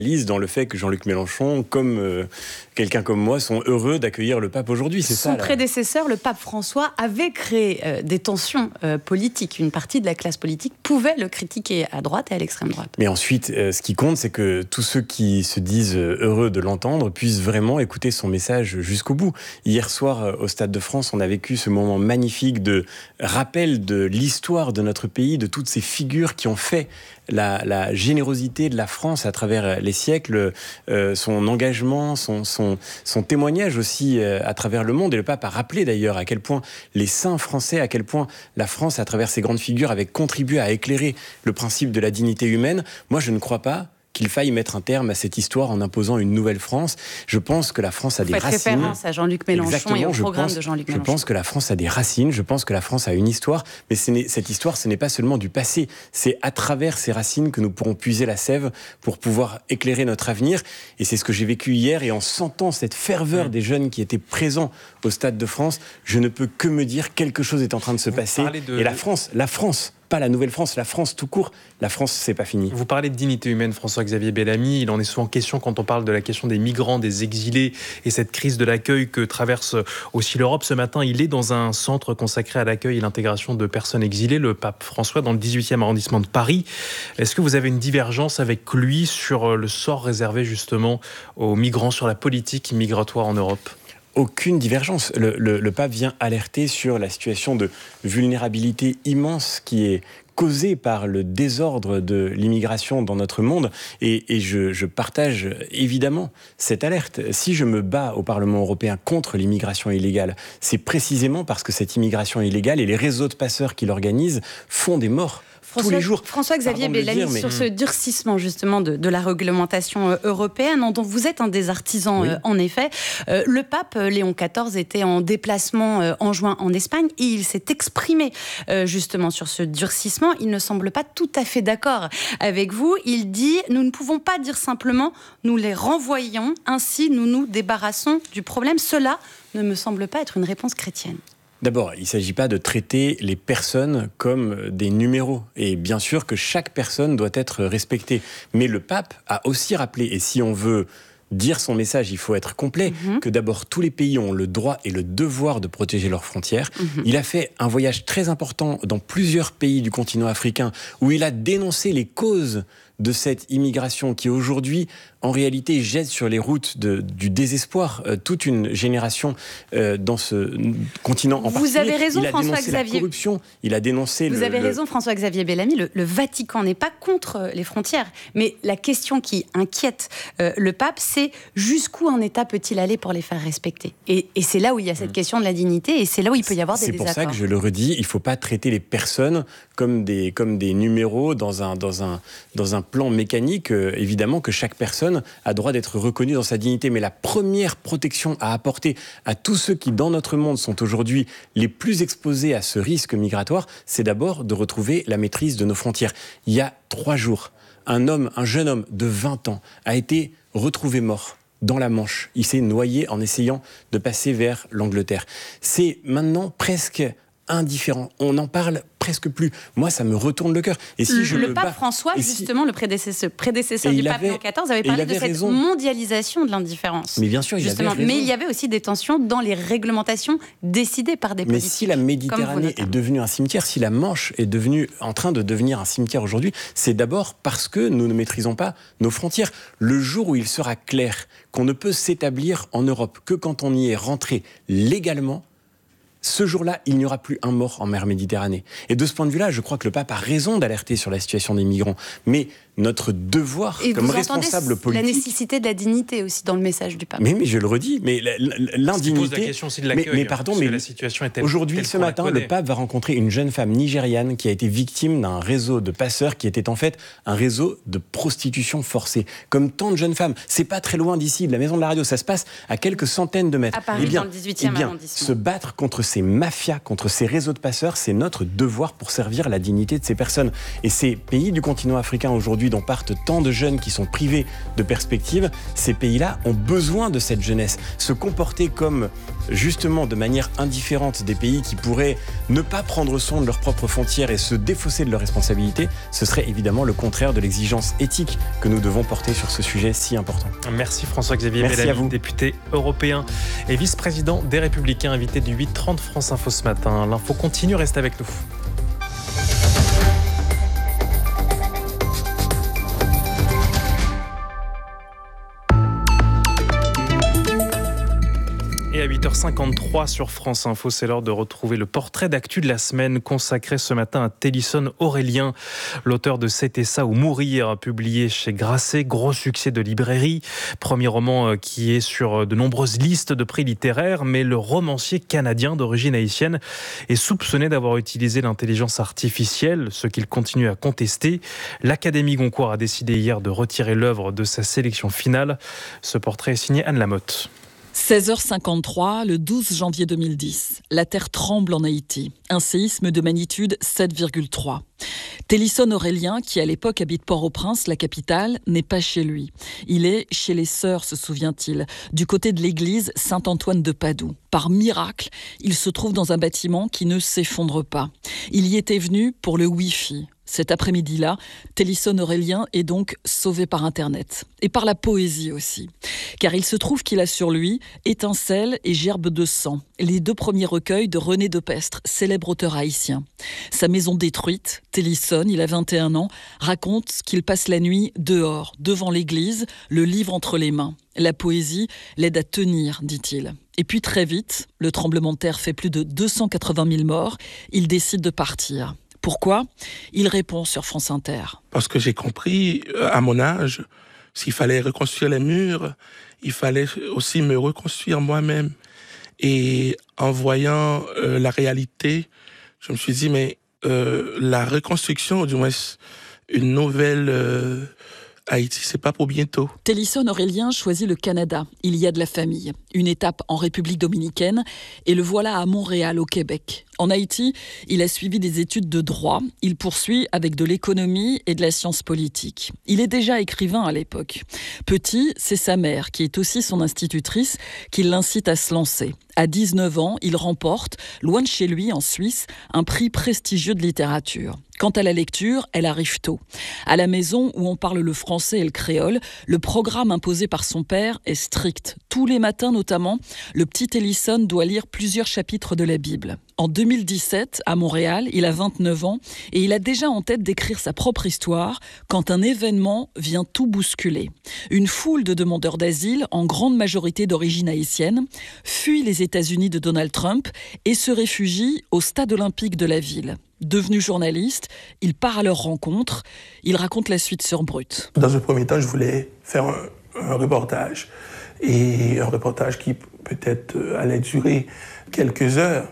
dans le fait que Jean-Luc Mélenchon, comme quelqu'un comme moi, sont heureux d'accueillir le pape aujourd'hui. C'est Son prédécesseur, le pape François, avait créé des tensions politiques. Une partie de la classe politique pouvait le critiquer à droite et à l'extrême droite. Mais ensuite, ce qui compte, c'est que tous ceux qui se disent heureux de l'entendre puissent vraiment écouter son message jusqu'au bout. Hier soir, au Stade de France, on a vécu ce moment magnifique de rappel de l'histoire de notre pays, de toutes ces figures qui ont fait la générosité de la France à travers les siècles, son engagement, son témoignage aussi à travers le monde. Et le pape a rappelé d'ailleurs à quel point les saints français, à quel point la France, à travers ces grandes figures, avait contribué à éclairer le principe de la dignité humaine. Moi, je ne crois pas qu'il faille mettre un terme à cette histoire en imposant une nouvelle France. Je pense que la France a des racines. Faites référence à Jean-Luc Mélenchon. Exactement, et au programme de Jean-Luc Mélenchon. Je pense que la France a des racines, je pense que la France a une histoire, mais cette histoire, ce n'est pas seulement du passé. C'est à travers ces racines que nous pourrons puiser la sève pour pouvoir éclairer notre avenir. Et c'est ce que j'ai vécu hier, et en sentant cette ferveur des jeunes qui étaient présents au Stade de France, je ne peux que me dire quelque chose est en train de se passer. Et la France, pas la Nouvelle-France, la France tout court. La France, c'est pas fini. Vous parlez de dignité humaine, François-Xavier Bellamy. Il en est souvent question quand on parle de la question des migrants, des exilés et cette crise de l'accueil que traverse aussi l'Europe. Ce matin, il est dans un centre consacré à l'accueil et l'intégration de personnes exilées, le pape François, dans le 18e arrondissement de Paris. Est-ce que vous avez une divergence avec lui sur le sort réservé justement aux migrants, sur la politique migratoire en Europe ? Aucune divergence. Le pape vient alerter sur la situation de vulnérabilité immense qui est causée par le désordre de l'immigration dans notre monde. Et je partage évidemment cette alerte. Si je me bats au Parlement européen contre l'immigration illégale, c'est précisément parce que cette immigration illégale et les réseaux de passeurs qui l'organisent font des morts. Tous les jours. François-Xavier Bellamy, sur ce durcissement justement de la réglementation européenne, dont vous êtes un des artisans, oui. En effet. Le pape Léon XIV était en déplacement en juin en Espagne et il s'est exprimé justement sur ce durcissement. Il ne semble pas tout à fait d'accord avec vous. Il dit « Nous ne pouvons pas dire simplement « nous les renvoyons, ainsi nous nous débarrassons du problème ». Cela ne me semble pas être une réponse chrétienne. D'abord, il ne s'agit pas de traiter les personnes comme des numéros. Et bien sûr que chaque personne doit être respectée. Mais le pape a aussi rappelé, et si on veut dire son message, il faut être complet, que d'abord tous les pays ont le droit et le devoir de protéger leurs frontières. Il a fait un voyage très important dans plusieurs pays du continent africain où il a dénoncé les causes de cette immigration qui aujourd'hui, en réalité, jette sur les routes du désespoir toute une génération dans ce continent en particulier. Vous avez raison, François-Xavier. Il a dénoncé la corruption, il a dénoncé Vous avez raison, François-Xavier Bellamy, le Vatican n'est pas contre les frontières. Mais la question qui inquiète le pape, c'est jusqu'où un État peut-il aller pour les faire respecter ? Et c'est là où il y a cette question de la dignité, et c'est là où il peut y avoir des désaccords. C'est pour ça que je le redis, il ne faut pas traiter les personnes comme des numéros dans un plan mécanique. Évidemment que chaque personne a droit d'être reconnue dans sa dignité, mais la première protection à apporter à tous ceux qui, dans notre monde, sont aujourd'hui les plus exposés à ce risque migratoire, c'est d'abord de retrouver la maîtrise de nos frontières. Il y a 3 jours, un jeune homme de 20 ans a été retrouvé mort dans la Manche. Il s'est noyé en essayant de passer vers l'Angleterre. C'est maintenant presque indifférent. On n'en parle presque plus. Moi, ça me retourne le cœur. Et si le pape François, justement, le prédécesseur du pape Léon XIV, avait parlé de cette mondialisation de l'indifférence. Mais bien sûr, mais il y avait aussi des tensions dans les réglementations décidées par des politiques. Mais si la Méditerranée est devenue un cimetière, si la Manche est en train de devenir un cimetière aujourd'hui, c'est d'abord parce que nous ne maîtrisons pas nos frontières. Le jour où il sera clair qu'on ne peut s'établir en Europe que quand on y est rentré légalement, ce jour-là, il n'y aura plus un mort en mer Méditerranée. Et de ce point de vue-là, je crois que le pape a raison d'alerter sur la situation des migrants. Mais notre devoir, comme responsable politique... la nécessité de la dignité aussi dans le message du pape. Mais je le redis, mais l'indignité... pose la question aussi de l'accueil. Mais pardon, mais la situation est telle, aujourd'hui, ce matin, le pape va rencontrer une jeune femme nigériane qui a été victime d'un réseau de passeurs qui était en fait un réseau de prostitution forcée. Comme tant de jeunes femmes. C'est pas très loin d'ici, de la maison de la radio. Ça se passe à quelques centaines de mètres. À Paris, dans le 18e arrondissement. Se battre contre ces mafias, contre ces réseaux de passeurs, c'est notre devoir pour servir la dignité de ces personnes. Et ces pays du continent africain aujourd'hui aujourd'hui dont partent tant de jeunes qui sont privés de perspectives, ces pays-là ont besoin de cette jeunesse. Se comporter comme, justement, de manière indifférente des pays qui pourraient ne pas prendre soin de leurs propres frontières et se défausser de leurs responsabilités, ce serait évidemment le contraire de l'exigence éthique que nous devons porter sur ce sujet si important. Merci François-Xavier Bellamy, député européen et vice-président des Républicains, invité du 8h30 France Info ce matin. L'info continue, reste avec nous. Et à 8h53 sur France Info, c'est l'heure de retrouver le portrait d'actu de la semaine consacré ce matin à Télisson Aurélien, l'auteur de C'était ça ou mourir, publié chez Grasset, gros succès de librairie. Premier roman qui est sur de nombreuses listes de prix littéraires, mais le romancier canadien d'origine haïtienne est soupçonné d'avoir utilisé l'intelligence artificielle, ce qu'il continue à contester. L'Académie Goncourt a décidé hier de retirer l'œuvre de sa sélection finale. Ce portrait est signé Anne Lamotte. 16h53, le 12 janvier 2010. La terre tremble en Haïti. Un séisme de magnitude 7,3. Télisson Aurélien, qui à l'époque habite Port-au-Prince, la capitale, n'est pas chez lui. Il est chez les sœurs, se souvient-il, du côté de l'église Saint-Antoine de Padoue. Par miracle, il se trouve dans un bâtiment qui ne s'effondre pas. Il y était venu pour le Wi-Fi. Cet après-midi-là, Télisson Aurélien est donc sauvé par Internet. Et par la poésie aussi. Car il se trouve qu'il a sur lui Étincelle et Gerbe de sang, les deux premiers recueils de René Depestre, célèbre auteur haïtien. Sa maison détruite, Télisson, il a 21 ans, raconte qu'il passe la nuit dehors, devant l'église, le livre entre les mains. La poésie l'aide à tenir, dit-il. Et puis très vite, le tremblement de terre fait plus de 280 000 morts, il décide de partir. Pourquoi ? Il répond sur France Inter. Parce que j'ai compris, à mon âge, s'il fallait reconstruire les murs, il fallait aussi me reconstruire moi-même. Et en voyant la réalité, je me suis dit, mais la reconstruction, du moins une nouvelle Haïti, c'est pas pour bientôt. Télisson Aurélien choisit le Canada. Il y a de la famille. Une étape en République dominicaine et le voilà à Montréal, au Québec. En Haïti, il a suivi des études de droit. Il poursuit avec de l'économie et de la science politique. Il est déjà écrivain à l'époque. Petit, c'est sa mère, qui est aussi son institutrice, qui l'incite à se lancer. À 19 ans, il remporte, loin de chez lui, en Suisse, un prix prestigieux de littérature. Quant à la lecture, elle arrive tôt. À la maison, où on parle le français et le créole, le programme imposé par son père est strict. Tous les matins notamment, le petit Télisson doit lire plusieurs chapitres de la Bible. En 2017, à Montréal, il a 29 ans et il a déjà en tête d'écrire sa propre histoire quand un événement vient tout bousculer. Une foule de demandeurs d'asile, en grande majorité d'origine haïtienne, fuit les États-Unis de Donald Trump et se réfugie au stade olympique de la ville. Devenu journaliste, il part à leur rencontre. Il raconte la suite sur Brut. Dans un premier temps, je voulais faire un reportage. Et un reportage qui peut-être allait durer quelques heures.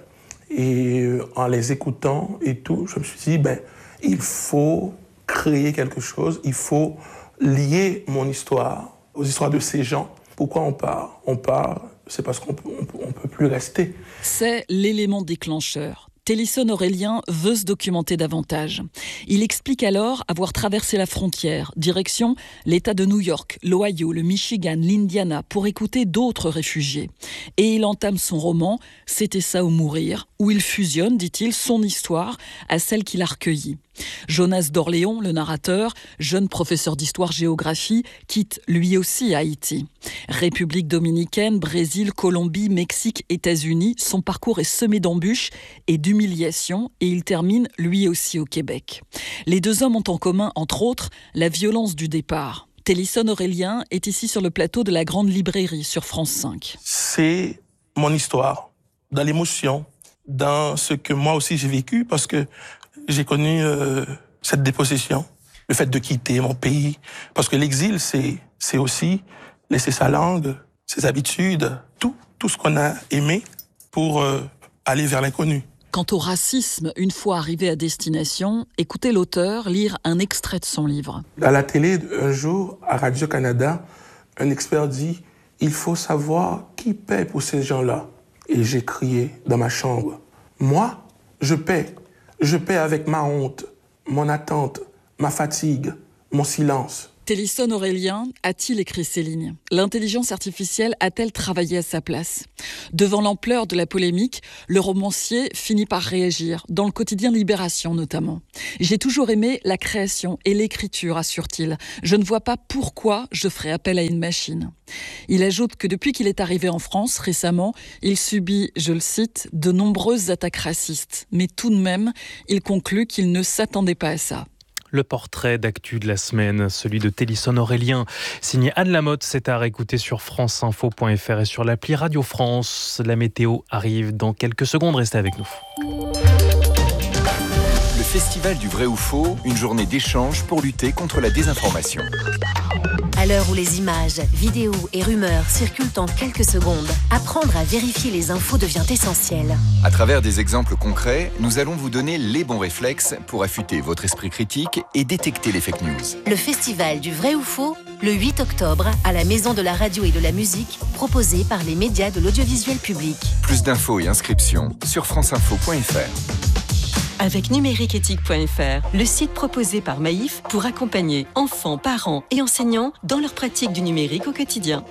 Et en les écoutant et tout, je me suis dit, il faut créer quelque chose. Il faut lier mon histoire aux histoires de ces gens. Pourquoi on part ? On part, c'est parce qu'on peut plus rester. C'est l'élément déclencheur. Télisson Aurélien veut se documenter davantage. Il explique alors avoir traversé la frontière, direction l'État de New York, l'Ohio, le Michigan, l'Indiana, pour écouter d'autres réfugiés. Et il entame son roman « C'était ça ou mourir », où il fusionne, dit-il, son histoire à celle qu'il a recueillie. Jonas d'Orléans, le narrateur, jeune professeur d'histoire-géographie, quitte lui aussi Haïti. République dominicaine, Brésil, Colombie, Mexique, États-Unis, son parcours est semé d'embûches et d'humiliations et il termine lui aussi au Québec. Les deux hommes ont en commun, entre autres, la violence du départ. Télisson Aurélien est ici sur le plateau de la Grande Librairie sur France 5. C'est mon histoire, dans l'émotion, dans ce que moi aussi j'ai vécu, parce que j'ai connu cette dépossession, le fait de quitter mon pays. Parce que l'exil, c'est aussi laisser sa langue, ses habitudes, tout ce qu'on a aimé pour aller vers l'inconnu. Quant au racisme, une fois arrivé à destination, écoutez l'auteur lire un extrait de son livre. À la télé, un jour, à Radio-Canada, un expert dit « Il faut savoir qui paie pour ces gens-là ». Et j'ai crié dans ma chambre « Moi, je paie. Je paie avec ma honte, mon attente, ma fatigue, mon silence. Télisson Aurélien a-t-il écrit ces lignes ? L'intelligence artificielle a-t-elle travaillé à sa place ? Devant l'ampleur de la polémique, le romancier finit par réagir, dans le quotidien Libération notamment. « J'ai toujours aimé la création et l'écriture », assure-t-il. « Je ne vois pas pourquoi je ferais appel à une machine ». Il ajoute que depuis qu'il est arrivé en France récemment, il subit, je le cite, de nombreuses attaques racistes. Mais tout de même, il conclut qu'il ne s'attendait pas à ça. Le portrait d'actu de la semaine, celui de Télisson Aurélien, signé Anne Lamotte, c'est à réécouter sur franceinfo.fr et sur l'appli Radio France. La météo arrive dans quelques secondes, restez avec nous. Le Festival du vrai ou faux, une journée d'échange pour lutter contre la désinformation. À l'heure où les images, vidéos et rumeurs circulent en quelques secondes, apprendre à vérifier les infos devient essentiel. À travers des exemples concrets, nous allons vous donner les bons réflexes pour affûter votre esprit critique et détecter les fake news. Le Festival du vrai ou faux, le 8 octobre, à la Maison de la radio et de la musique, proposé par les médias de l'audiovisuel public. Plus d'infos et inscriptions sur franceinfo.fr. Avec numériqueéthique.fr, le site proposé par Maïf pour accompagner enfants, parents et enseignants dans leur pratique du numérique au quotidien.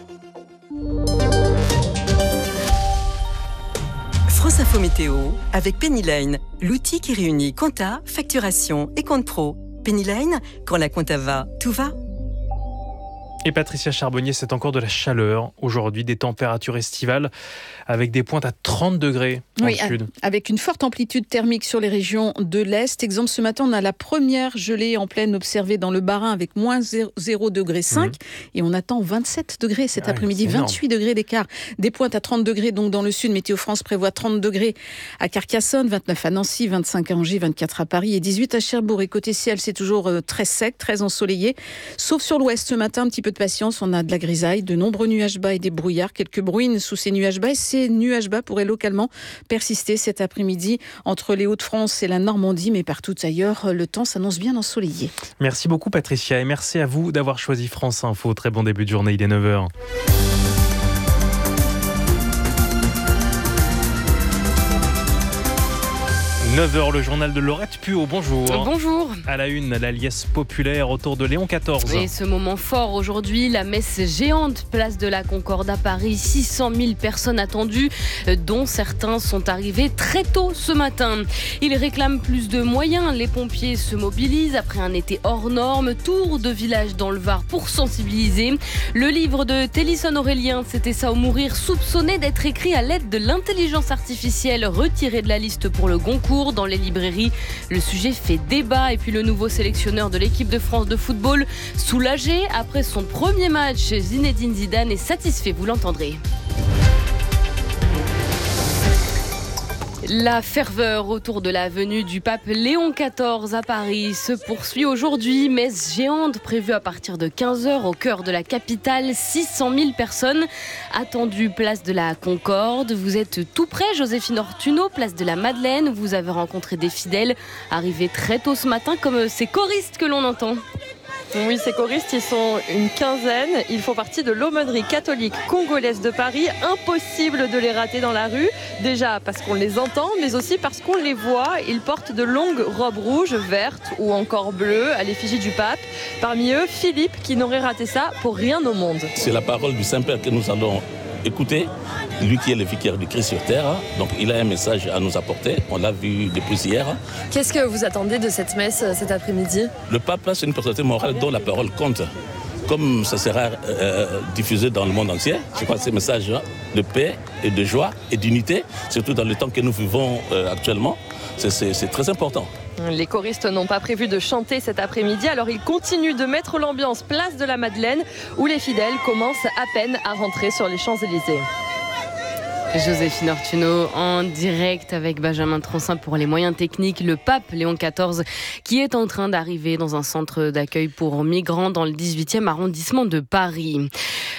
France Info Météo avec Pennyline, l'outil qui réunit compta, facturation et compte pro. Pennyline, quand la compta va, tout va. Et Patricia Charbonnier, c'est encore de la chaleur aujourd'hui, des températures estivales avec des pointes à 30 degrés dans le sud. Avec une forte amplitude thermique sur les régions de l'Est. Exemple, ce matin, on a la première gelée en pleine observée dans le Bas-Rhin avec moins 0,5 degrés et on attend 27 degrés cet après-midi, 28 degrés d'écart. Des pointes à 30 degrés donc dans le sud. Météo France prévoit 30 degrés à Carcassonne, 29 à Nancy, 25 à Angers, 24 à Paris et 18 à Cherbourg. Et côté ciel, c'est toujours très sec, très ensoleillé. Sauf sur l'ouest ce matin, un petit peu de patience, on a de la grisaille, de nombreux nuages bas et des brouillards, quelques bruines sous ces nuages bas et ces nuages bas pourraient localement persister cet après-midi entre les Hauts-de-France et la Normandie, mais partout ailleurs, le temps s'annonce bien ensoleillé. Merci beaucoup Patricia et merci à vous d'avoir choisi France Info. Très bon début de journée, il est 9h. 9h, le journal de Laurette Puot, bonjour. Bonjour. À la une, la liesse populaire autour de Léon XIV. Et ce moment fort aujourd'hui, la messe géante, place de la Concorde à Paris. 600 000 personnes attendues, dont certains sont arrivés très tôt ce matin. Ils réclament plus de moyens. Les pompiers se mobilisent après un été hors norme. Tour de village dans le Var pour sensibiliser. Le livre de Télisson Aurélien, C'était ça ou mourir, soupçonné d'être écrit à l'aide de l'intelligence artificielle, retiré de la liste pour le Goncourt. Dans les librairies, le sujet fait débat. Et puis le nouveau sélectionneur de l'équipe de France de football, soulagé après son premier match, Zinedine Zidane est satisfait, vous l'entendrez. La ferveur autour de la venue du pape Léon XIV à Paris se poursuit aujourd'hui. Messe géante prévue à partir de 15h au cœur de la capitale. 600 000 personnes attendues place de la Concorde. Vous êtes tout près, Joséphine Ortuno, place de la Madeleine. Vous avez rencontré des fidèles arrivés très tôt ce matin, comme ces choristes que l'on entend. Oui, ces choristes, ils sont une quinzaine. Ils font partie de l'aumônerie catholique congolaise de Paris. Impossible de les rater dans la rue. Déjà parce qu'on les entend, mais aussi parce qu'on les voit. Ils portent de longues robes rouges, vertes ou encore bleues à l'effigie du pape. Parmi eux, Philippe, qui n'aurait raté ça pour rien au monde. C'est la parole du Saint-Père que nous allons écouter. Lui qui est le vicaire du Christ sur terre, donc il a un message à nous apporter. On l'a vu depuis hier. Qu'est-ce que vous attendez de cette messe cet après-midi ? Le pape, c'est une personnalité morale dont la parole compte. Comme ça sera diffusé dans le monde entier, je crois que ces messages de paix et de joie et d'unité, surtout dans le temps que nous vivons actuellement, c'est très important. Les choristes n'ont pas prévu de chanter cet après-midi, alors ils continuent de mettre l'ambiance place de la Madeleine, où les fidèles commencent à peine à rentrer sur les Champs-Élysées. Joséphine Ortuno en direct avec Benjamin Troncin pour les moyens techniques. Le pape Léon XIV qui est en train d'arriver dans un centre d'accueil pour migrants dans le 18e arrondissement de Paris.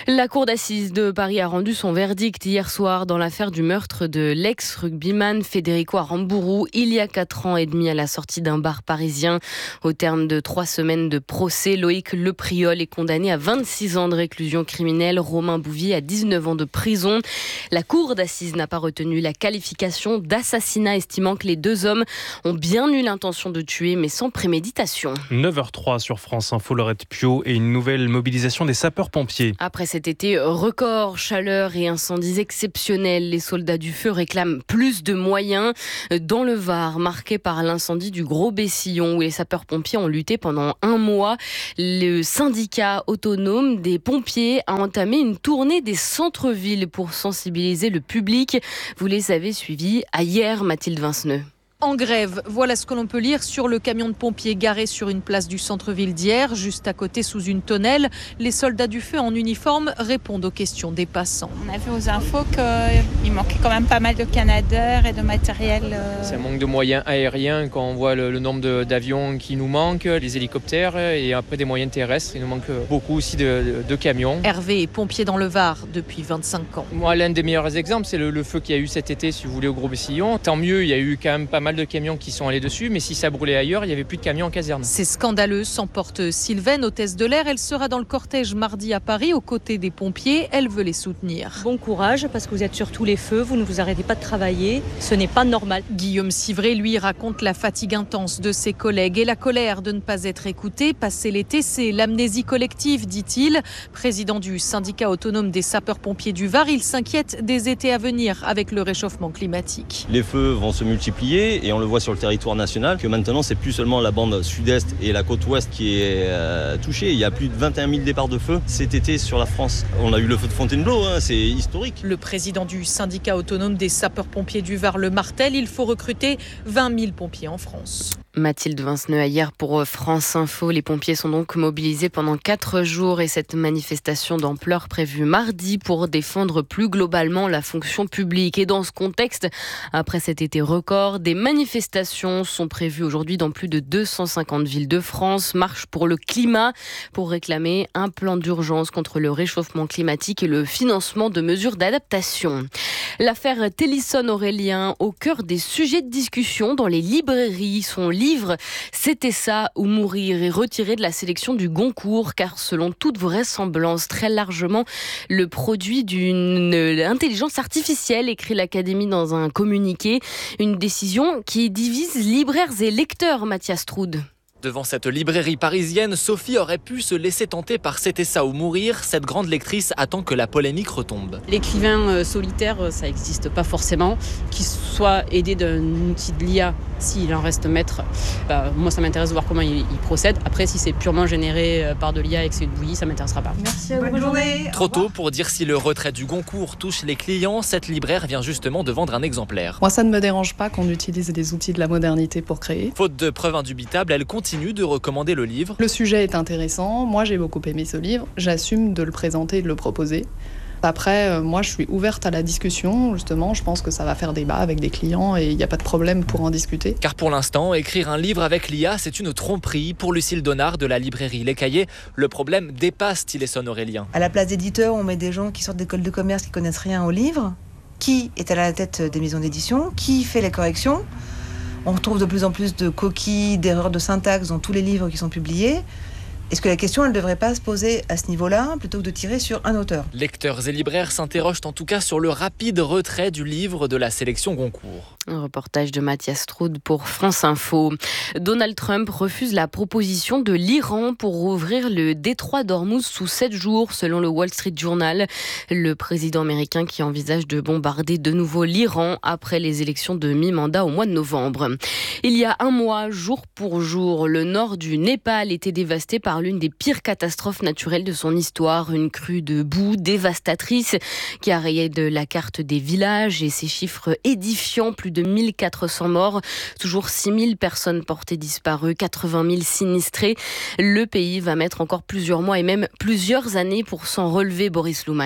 La cour d'assises de Paris a rendu son verdict hier soir dans l'affaire du meurtre de l'ex-rugbyman Federico Aramburu il y a 4 ans et demi à la sortie d'un bar parisien. Au terme de 3 semaines de procès, Loïc Lepriol est condamné à 26 ans de réclusion criminelle, Romain Bouvier à 19 ans de prison. La cour d'assises n'a pas retenu la qualification d'assassinat, estimant que les 2 hommes ont bien eu l'intention de tuer mais sans préméditation. 9h03 sur France Info, Laurette Piau et une nouvelle mobilisation des sapeurs-pompiers. Après cet été record, chaleur et incendies exceptionnels, les soldats du feu réclament plus de moyens. Dans le Var, marqué par l'incendie du Gros Bessillon, où les sapeurs-pompiers ont lutté pendant 1 mois, le syndicat autonome des pompiers a entamé une tournée des centres-villes pour sensibiliser le public. Vous les avez suivis hier, Mathilde Vinceneux. En grève, voilà ce que l'on peut lire sur le camion de pompiers garé sur une place du centre-ville d'hier, juste à côté sous une tonnelle. Les soldats du feu en uniforme répondent aux questions des passants. On a vu aux infos qu'il manquait quand même pas mal de canadeurs et de matériel. C'est un manque de moyens aériens quand on voit le nombre d'avions qui nous manquent, les hélicoptères et après des moyens terrestres. Il nous manque beaucoup aussi de camions. Hervé est pompier dans le Var depuis 25 ans. Moi, l'un des meilleurs exemples, c'est le feu qu'il y a eu cet été, si vous voulez, au Gros Bessillon. Tant mieux, il y a eu quand même pas mal de camions qui sont allés dessus, mais si ça brûlait ailleurs, il n'y avait plus de camions en caserne. C'est scandaleux, s'emporte Sylvaine, hôtesse de l'air. Elle sera dans le cortège mardi à Paris, aux côtés des pompiers. Elle veut les soutenir. Bon courage, parce que vous êtes sur tous les feux, vous ne vous arrêtez pas de travailler. Ce n'est pas normal. Guillaume Civray, lui, raconte la fatigue intense de ses collègues et la colère de ne pas être écouté. Passer l'été, c'est l'amnésie collective, dit-il. Président du syndicat autonome des sapeurs-pompiers du Var, il s'inquiète des étés à venir avec le réchauffement climatique. Les feux vont se multiplier et on le voit sur le territoire national que maintenant c'est plus seulement la bande sud-est et la côte ouest qui est touchée. Il y a plus de 21 000 départs de feu cet été sur la France. On a eu le feu de Fontainebleau, c'est historique. Le président du syndicat autonome des sapeurs-pompiers du Var le martèle, il faut recruter 20 000 pompiers en France. Mathilde Vinceneux hier pour France Info. Les pompiers sont donc mobilisés pendant 4 jours et cette manifestation d'ampleur prévue mardi pour défendre plus globalement la fonction publique. Et dans ce contexte, après cet été record, des manifestations sont prévues aujourd'hui dans plus de 250 villes de France. Marche pour le climat pour réclamer un plan d'urgence contre le réchauffement climatique et le financement de mesures d'adaptation. L'affaire Télisson-Aurélien au cœur des sujets de discussion dans les librairies. Son livre « C'était ça ou mourir » est retiré de la sélection du Goncourt car selon toute vraisemblance très largement le produit d'une intelligence artificielle, écrit l'Académie dans un communiqué. Une décision qui divise libraires et lecteurs, Mathias Troud. Devant cette librairie parisienne, Sophie aurait pu se laisser tenter par C'était ça ou mourir. Cette grande lectrice attend que la polémique retombe. L'écrivain solitaire, ça n'existe pas forcément. Qu'il soit aidé d'un outil de l'IA, s'il en reste maître, moi ça m'intéresse de voir comment il procède. Après, si c'est purement généré par de l'IA et que c'est une bouillie, ça ne m'intéressera pas. Merci à vous. Bonne journée. Trop tôt pour dire si le retrait du Goncourt touche les clients. Cette libraire vient justement de vendre un exemplaire. Moi, ça ne me dérange pas qu'on utilise des outils de la modernité pour créer. Faute de preuves indubitables, elle continue de recommander le livre. Le sujet est intéressant, moi j'ai beaucoup aimé ce livre, j'assume de le présenter et de le proposer. Après, moi je suis ouverte à la discussion, justement, je pense que ça va faire débat avec des clients et il n'y a pas de problème pour en discuter. Car pour l'instant, écrire un livre avec l'IA, c'est une tromperie. Pour Lucille Donnard de la librairie Les Cahiers, le problème dépasse Télisson-Aurélien. À la place d'éditeurs, on met des gens qui sortent d'écoles de commerce qui connaissent rien au livre. Qui est à la tête des maisons d'édition? Qui fait les corrections? On retrouve de plus en plus de coquilles, d'erreurs de syntaxe dans tous les livres qui sont publiés. Est-ce que la question, elle ne devrait pas se poser à ce niveau-là, plutôt que de tirer sur un auteur? Lecteurs et libraires s'interrogent en tout cas sur le rapide retrait du livre de la sélection Goncourt. Un reportage de Mathias Troud pour France Info. Donald Trump refuse la proposition de l'Iran pour rouvrir le détroit d'Ormuz sous 7 jours, selon le Wall Street Journal. Le président américain qui envisage de bombarder de nouveau l'Iran après les élections de mi-mandat au mois de novembre. Il y a 1 mois, jour pour jour, le nord du Népal était dévasté par l'une des pires catastrophes naturelles de son histoire. Une crue de boue dévastatrice qui a rayé de la carte des villages et ses chiffres édifiants, plus de 1400 morts, toujours 6000 personnes portées disparues, 80 000 sinistrés. Le pays va mettre encore plusieurs mois et même plusieurs années pour s'en relever, Boris Loumagne.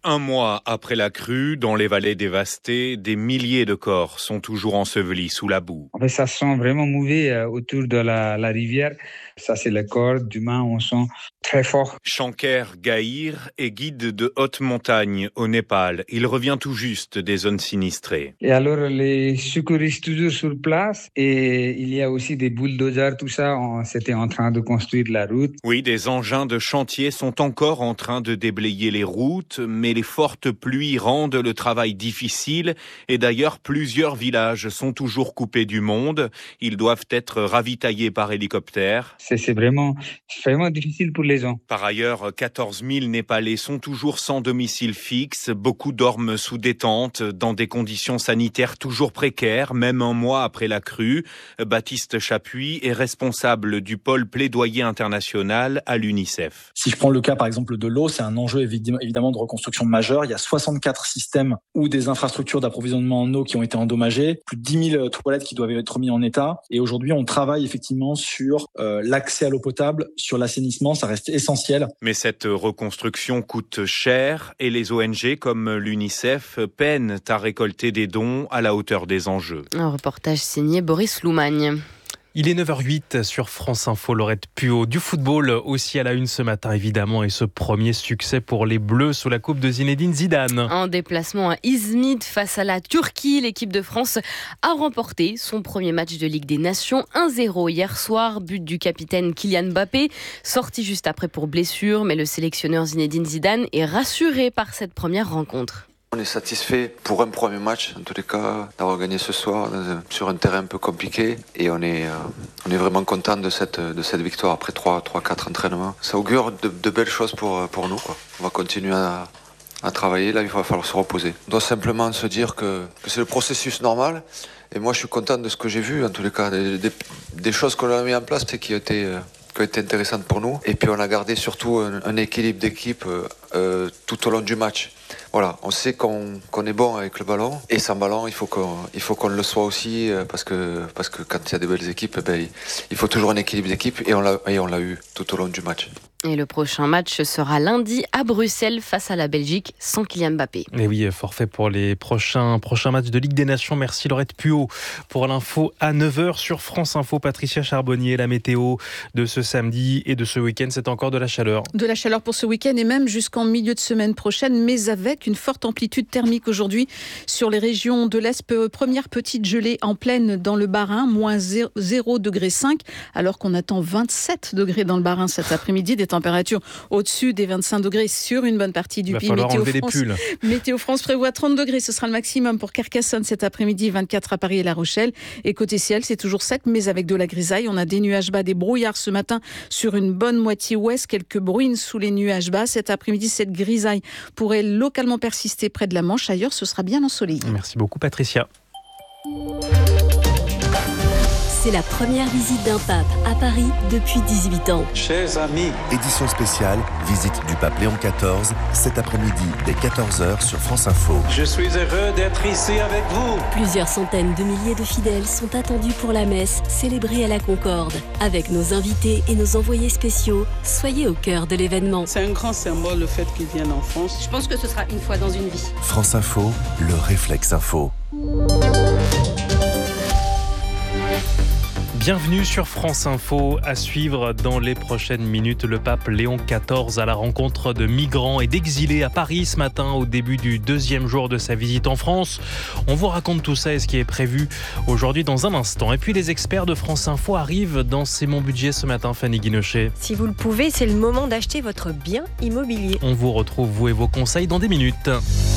Un mois après la crue, dans les vallées dévastées, des milliers de corps sont toujours ensevelis sous la boue. Ça sent vraiment mauvais autour de la rivière. Ça, c'est le corps d'humain, on sent très fort. Shankar Gahir est guide de haute montagne au Népal. Il revient tout juste des zones sinistrées. Et alors, les secouristes toujours sur place et il y a aussi des bulldozers, tout ça. C'était en train de construire la route. Oui, des engins de chantier sont encore en train de déblayer les routes, mais les fortes pluies rendent le travail difficile et d'ailleurs plusieurs villages sont toujours coupés du monde. Ils doivent être ravitaillés par hélicoptère. C'est vraiment difficile pour les gens. Par ailleurs, 14 000 Népalais sont toujours sans domicile fixe. Beaucoup dorment sous des tentes dans des conditions sanitaires toujours précaires, même un mois après la crue. Baptiste Chapuis est responsable du pôle plaidoyer international à l'UNICEF. Si je prends le cas par exemple de l'eau, c'est un enjeu évidemment de reconstruction majeure. Il y a 64 systèmes ou des infrastructures d'approvisionnement en eau qui ont été endommagées, plus de 10 000 toilettes qui doivent être mises en état. Et aujourd'hui, on travaille effectivement sur l'accès à l'eau potable, sur l'assainissement, ça reste essentiel. Mais cette reconstruction coûte cher et les ONG comme l'UNICEF peinent à récolter des dons à la hauteur des enjeux. Un reportage signé Boris Loumagne. Il est 9h08 sur France Info, Laurette Puot. Du football aussi à la une ce matin, évidemment, et ce premier succès pour les Bleus sous la coupe de Zinedine Zidane. En déplacement à Izmit face à la Turquie, l'équipe de France a remporté son premier match de Ligue des Nations 1-0 hier soir. But du capitaine Kylian Mbappé, sorti juste après pour blessure, mais le sélectionneur Zinedine Zidane est rassuré par cette première rencontre. On est satisfait pour un premier match, en tous les cas, d'avoir gagné ce soir sur un terrain un peu compliqué. Et on est vraiment content de cette victoire après 3-4 entraînements. Ça augure de belles choses pour nous, quoi. On va continuer à travailler, là il va falloir se reposer. On doit simplement se dire que c'est le processus normal. Et moi je suis content de ce que j'ai vu, en tous les cas, des choses qu'on a mis en place et qui ont été intéressantes pour nous. Et puis on a gardé surtout un équilibre d'équipe tout au long du match. Voilà, on sait qu'on est bon avec le ballon et sans ballon, il faut qu'on le soit aussi parce que quand il y a des belles équipes, il faut toujours un équilibre d'équipe et on l'a eu tout au long du match. Et le prochain match sera lundi à Bruxelles face à la Belgique sans Kylian Mbappé. Et oui, forfait pour les prochains matchs de Ligue des Nations. Merci Laurette Puot pour l'info à 9h sur France Info. Patricia Charbonnier, la météo de ce samedi et de ce week-end, c'est encore de la chaleur. De la chaleur pour ce week-end et même jusqu'en milieu de semaine prochaine, mais avec une forte amplitude thermique aujourd'hui sur les régions de l'Est. Première petite gelée en pleine dans le Bas-Rhin, moins 0,5 degrés, alors qu'on attend 27 degrés dans le Bas-Rhin cet après-midi. Des températures au-dessus des 25 degrés sur une bonne partie du pays. Météo France prévoit 30 degrés, ce sera le maximum pour Carcassonne cet après-midi, 24 à Paris et La Rochelle. Et côté ciel, c'est toujours sec, mais avec de la grisaille. On a des nuages bas, des brouillards ce matin sur une bonne moitié ouest, quelques bruines sous les nuages bas. Cet après-midi, cette grisaille pourrait localement persister près de la Manche. Ailleurs, ce sera bien ensoleillé. Merci beaucoup, Patricia. C'est la première visite d'un pape à Paris depuis 18 ans. Chers amis, édition spéciale, visite du pape Léon XIV, cet après-midi dès 14h sur France Info. Je suis heureux d'être ici avec vous. Plusieurs centaines de milliers de fidèles sont attendus pour la messe célébrée à la Concorde. Avec nos invités et nos envoyés spéciaux, soyez au cœur de l'événement. C'est un grand symbole le fait qu'ils viennent en France. Je pense que ce sera une fois dans une vie. France Info, le réflexe info. Bienvenue sur France Info. À suivre dans les prochaines minutes, le pape Léon XIV à la rencontre de migrants et d'exilés à Paris ce matin au début du deuxième jour de sa visite en France. On vous raconte tout ça et ce qui est prévu aujourd'hui dans un instant. Et puis les experts de France Info arrivent dans C'est mon budget ce matin, Fanny Guinochet. Si vous le pouvez, c'est le moment d'acheter votre bien immobilier. On vous retrouve, vous et vos conseils, dans des minutes.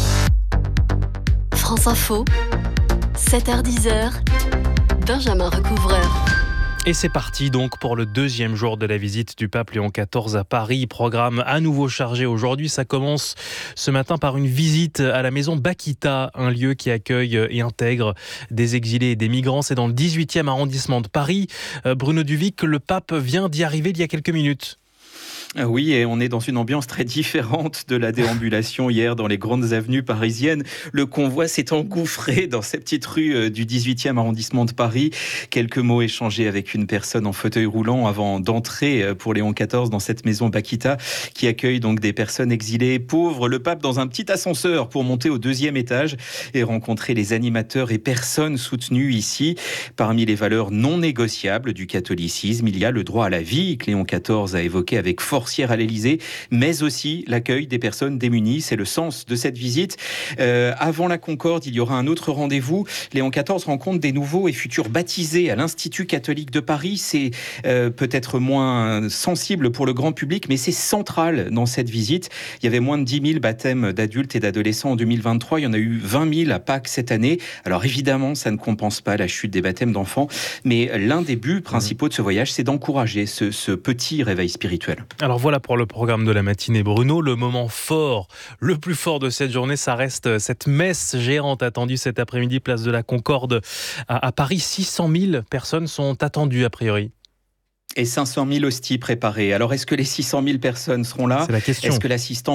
France Info, 7h-10h, Benjamin Recouvreur. Et c'est parti donc pour le deuxième jour de la visite du pape Léon XIV à Paris. Programme à nouveau chargé aujourd'hui. Ça commence ce matin par une visite à la maison Bakita, un lieu qui accueille et intègre des exilés et des migrants. C'est dans le 18e arrondissement de Paris. Bruno Duvic, le pape vient d'y arriver il y a quelques minutes. Oui, et on est dans une ambiance très différente de la déambulation hier dans les grandes avenues parisiennes. Le convoi s'est engouffré dans ces petites rues du 18e arrondissement de Paris. Quelques mots échangés avec une personne en fauteuil roulant avant d'entrer pour Léon XIV dans cette maison Paquita qui accueille donc des personnes exilées pauvres. Le pape dans un petit ascenseur pour monter au 2e étage et rencontrer les animateurs et personnes soutenues ici. Parmi les valeurs non négociables du catholicisme, il y a le droit à la vie que Léon XIV a évoqué avec force hier à l'Élysée, mais aussi l'accueil des personnes démunies. C'est le sens de cette visite. Avant la Concorde, il y aura un autre rendez-vous. Léon XIV rencontre des nouveaux et futurs baptisés à l'Institut catholique de Paris. C'est peut-être moins sensible pour le grand public, mais c'est central dans cette visite. Il y avait moins de 10 000 baptêmes d'adultes et d'adolescents en 2023. Il y en a eu 20 000 à Pâques cette année. Alors évidemment, ça ne compense pas la chute des baptêmes d'enfants, mais l'un des buts principaux de ce voyage, c'est d'encourager ce petit réveil spirituel. Alors voilà pour le programme de la matinée, Bruno. Le moment fort, le plus fort de cette journée, ça reste cette messe géante attendue cet après-midi, place de la Concorde à Paris. 600 000 personnes sont attendues a priori. Et 500 000 hosties préparées. Alors, est-ce que les 600 000 personnes seront là ? C'est la question. Est-ce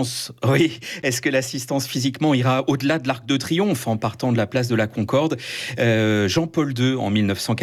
que l'assistance physiquement ira au-delà de l'Arc de Triomphe en partant de la place de la Concorde ? Jean-Paul II, en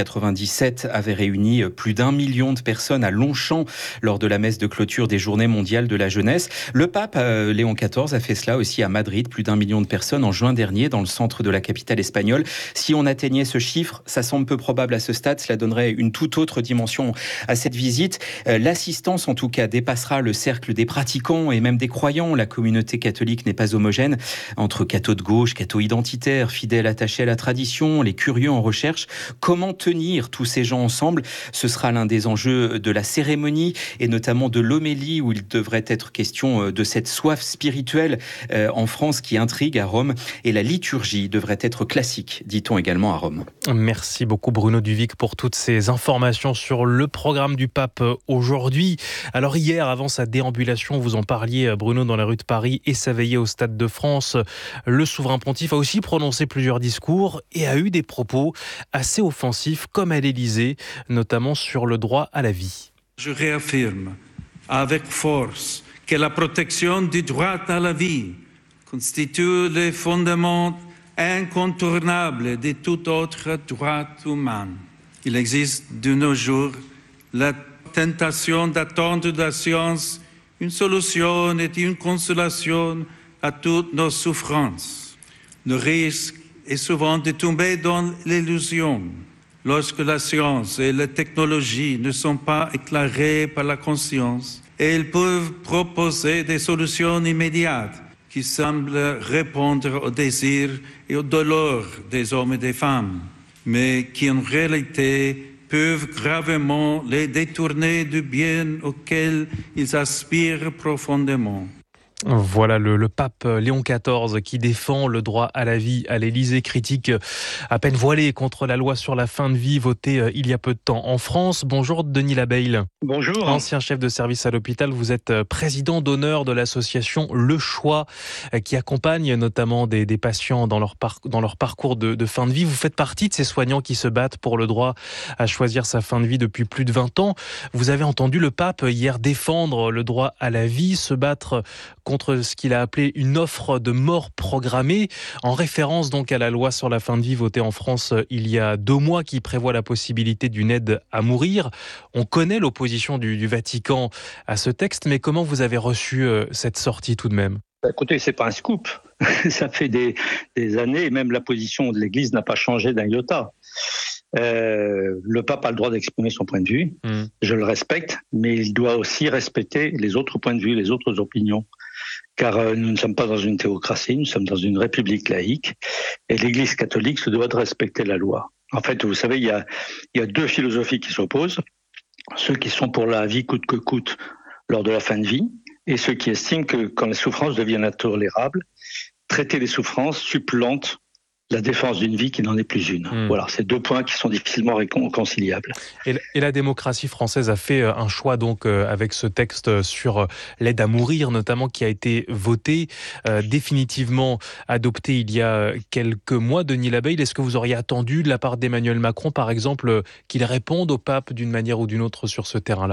1997, avait réuni plus d'1 million de personnes à Longchamp lors de la messe de clôture des Journées mondiales de la jeunesse. Le pape Léon XIV a fait cela aussi à Madrid, plus d'1 million de personnes en juin dernier dans le centre de la capitale espagnole. Si on atteignait ce chiffre, ça semble peu probable à ce stade, cela donnerait une toute autre dimension à cette visite. L'assistance, en tout cas, dépassera le cercle des pratiquants et même des croyants. La communauté catholique n'est pas homogène entre cathos de gauche, cathos identitaires, fidèles attachés à la tradition, les curieux en recherche. Comment tenir tous ces gens ensemble ? Ce sera l'un des enjeux de la cérémonie et notamment de l'homélie où il devrait être question de cette soif spirituelle en France qui intrigue à Rome. Et la liturgie devrait être classique, dit-on également à Rome. Merci beaucoup Bruno Duvic pour toutes ces informations sur le programme du pape aujourd'hui. Alors hier, avant sa déambulation, vous en parliez Bruno dans les rues de Paris et s'éveillait au Stade de France. Le souverain pontife a aussi prononcé plusieurs discours et a eu des propos assez offensifs comme à l'Élysée, notamment sur le droit à la vie. Je réaffirme avec force que la protection du droit à la vie constitue le fondement incontournable de tout autre droit humain. Il existe de nos jours la tentation d'attendre de la science une solution et une consolation à toutes nos souffrances. Le risque est souvent de tomber dans l'illusion lorsque la science et la technologie ne sont pas éclairées par la conscience et elles peuvent proposer des solutions immédiates qui semblent répondre aux désirs et aux douleurs des hommes et des femmes, mais qui en réalité peuvent gravement les détourner du bien auquel ils aspirent profondément. Voilà le pape Léon XIV qui défend le droit à la vie à l'Élysée, critique à peine voilée contre la loi sur la fin de vie votée il y a peu de temps en France. Bonjour Denis Labeille. Bonjour. Ancien chef de service à l'hôpital, vous êtes président d'honneur de l'association Le Choix qui accompagne notamment des patients dans leur parcours de fin de vie. Vous faites partie de ces soignants qui se battent pour le droit à choisir sa fin de vie depuis plus de 20 ans. Vous avez entendu le pape hier défendre le droit à la vie, se battre contre ce qu'il a appelé une offre de mort programmée, en référence donc à la loi sur la fin de vie votée en France il y a 2 mois qui prévoit la possibilité d'une aide à mourir. On connaît l'opposition du Vatican à ce texte, mais comment vous avez reçu cette sortie tout de même ? Écoutez, c'est pas un scoop. Ça fait des années, et même la position de l'Église n'a pas changé d'un iota. Le pape a le droit d'exprimer son point de vue, je le respecte, mais il doit aussi respecter les autres points de vue, les autres opinions. Car nous ne sommes pas dans une théocratie, nous sommes dans une république laïque, et l'Église catholique se doit de respecter la loi. En fait, vous savez, il y a 2 philosophies qui s'opposent. Ceux qui sont pour la vie coûte que coûte lors de la fin de vie, et ceux qui estiment que quand les souffrances deviennent intolérables, traiter les souffrances supplante la défense d'une vie qui n'en est plus une. Voilà, c'est 2 points qui sont difficilement réconciliables. Et la démocratie française a fait un choix donc avec ce texte sur l'aide à mourir, notamment qui a été voté, définitivement adopté il y a quelques mois. Denis Labeille, est-ce que vous auriez attendu de la part d'Emmanuel Macron, par exemple, qu'il réponde au pape d'une manière ou d'une autre sur ce terrain-là ?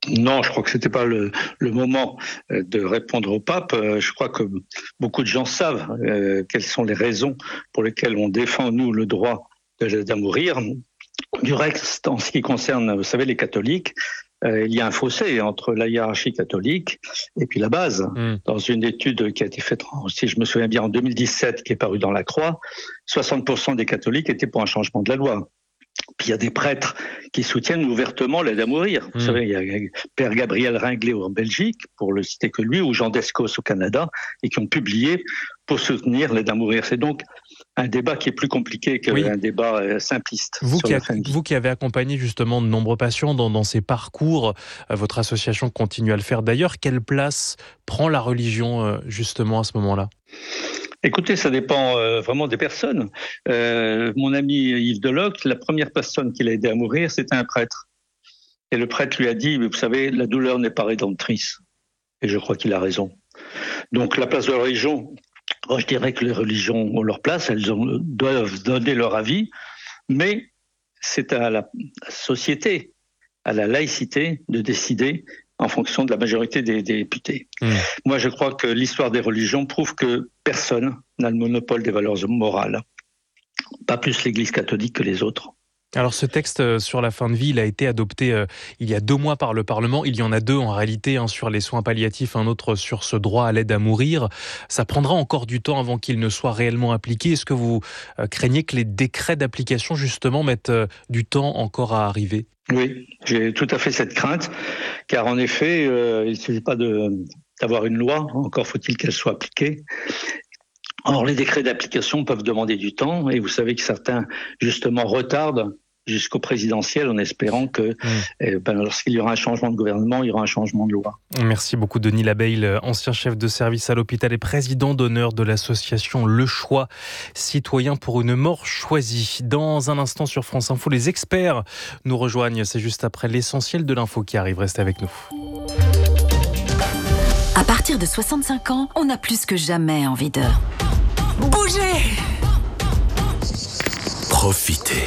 Non, je crois que c'était pas le moment de répondre au pape. Je crois que beaucoup de gens savent quelles sont les raisons pour lesquelles on défend, nous, le droit de mourir. Du reste, en ce qui concerne, vous savez, les catholiques, il y a un fossé entre la hiérarchie catholique et puis la base. Dans une étude qui a été faite, si je me souviens bien, en 2017, qui est parue dans la Croix, 60% des catholiques étaient pour un changement de la loi. Puis il y a des prêtres qui soutiennent ouvertement l'aide à mourir. Vous savez, il y a Père Gabriel Ringlet en Belgique, pour le citer que lui, ou Jean Descos au Canada, et qui ont publié pour soutenir l'aide à mourir. C'est donc un débat qui est plus compliqué qu'un débat simpliste. Vous qui avez accompagné justement de nombreux patients dans ces parcours, votre association continue à le faire d'ailleurs. Quelle place prend la religion justement à ce moment-là ? Écoutez, ça dépend vraiment des personnes. Mon ami Yves Deloc, la première personne qu'il a aidé à mourir, c'était un prêtre. Et le prêtre lui a dit, vous savez, la douleur n'est pas rédemptrice. Et je crois qu'il a raison. Donc la place de la religion, moi, je dirais que les religions ont leur place, doivent donner leur avis, mais c'est à la société, à la laïcité de décider en fonction de la majorité des députés. Moi, je crois que l'histoire des religions prouve que personne n'a le monopole des valeurs morales. Pas plus l'Église catholique que les autres. Alors ce texte sur la fin de vie, il a été adopté il y a 2 mois par le Parlement. Il y en a 2 en réalité, un sur les soins palliatifs, un autre sur ce droit à l'aide à mourir. Ça prendra encore du temps avant qu'il ne soit réellement appliqué. Est-ce que vous craignez que les décrets d'application justement mettent du temps encore à arriver ? Oui, j'ai tout à fait cette crainte, car en effet, il ne suffit pas d'avoir une loi, encore faut-il qu'elle soit appliquée. Or, les décrets d'application peuvent demander du temps, et vous savez que certains, justement, retardent jusqu'au présidentiel en espérant que lorsqu'il y aura un changement de gouvernement, il y aura un changement de loi. Merci beaucoup Denis Labeil, ancien chef de service à l'hôpital et président d'honneur de l'association Le Choix, citoyen pour une mort choisie. Dans un instant sur France Info, les experts nous rejoignent. C'est juste après l'essentiel de l'info qui arrive. Restez avec nous. À partir de 65 ans, on a plus que jamais envie de bouger. Profitez.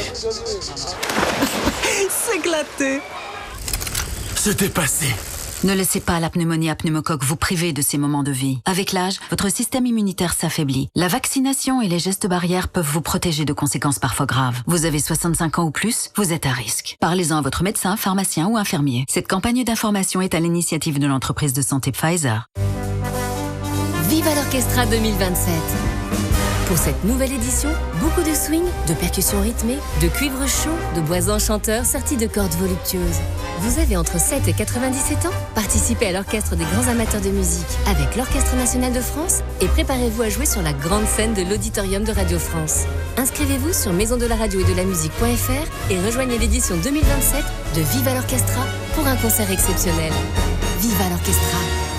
S'éclater. Se dépasser. Ne laissez pas la pneumonie à pneumocoque vous priver de ces moments de vie. Avec l'âge, votre système immunitaire s'affaiblit. La vaccination et les gestes barrières peuvent vous protéger de conséquences parfois graves. Vous avez 65 ans ou plus, vous êtes à risque. Parlez-en à votre médecin, pharmacien ou infirmier. Cette campagne d'information est à l'initiative de l'entreprise de santé Pfizer. Viva l'Orchestra 2027. Pour cette nouvelle édition, beaucoup de swing, de percussions rythmées, de cuivre chaud, de bois enchanteurs sortis de cordes voluptueuses. Vous avez entre 7 et 97 ans ? Participez à l'orchestre des grands amateurs de musique avec l'Orchestre national de France et préparez-vous à jouer sur la grande scène de l'Auditorium de Radio France. Inscrivez-vous sur maisondelaradio et de la musique.fr et rejoignez l'édition 2027 de Viva l'Orchestra pour un concert exceptionnel. Viva l'Orchestra.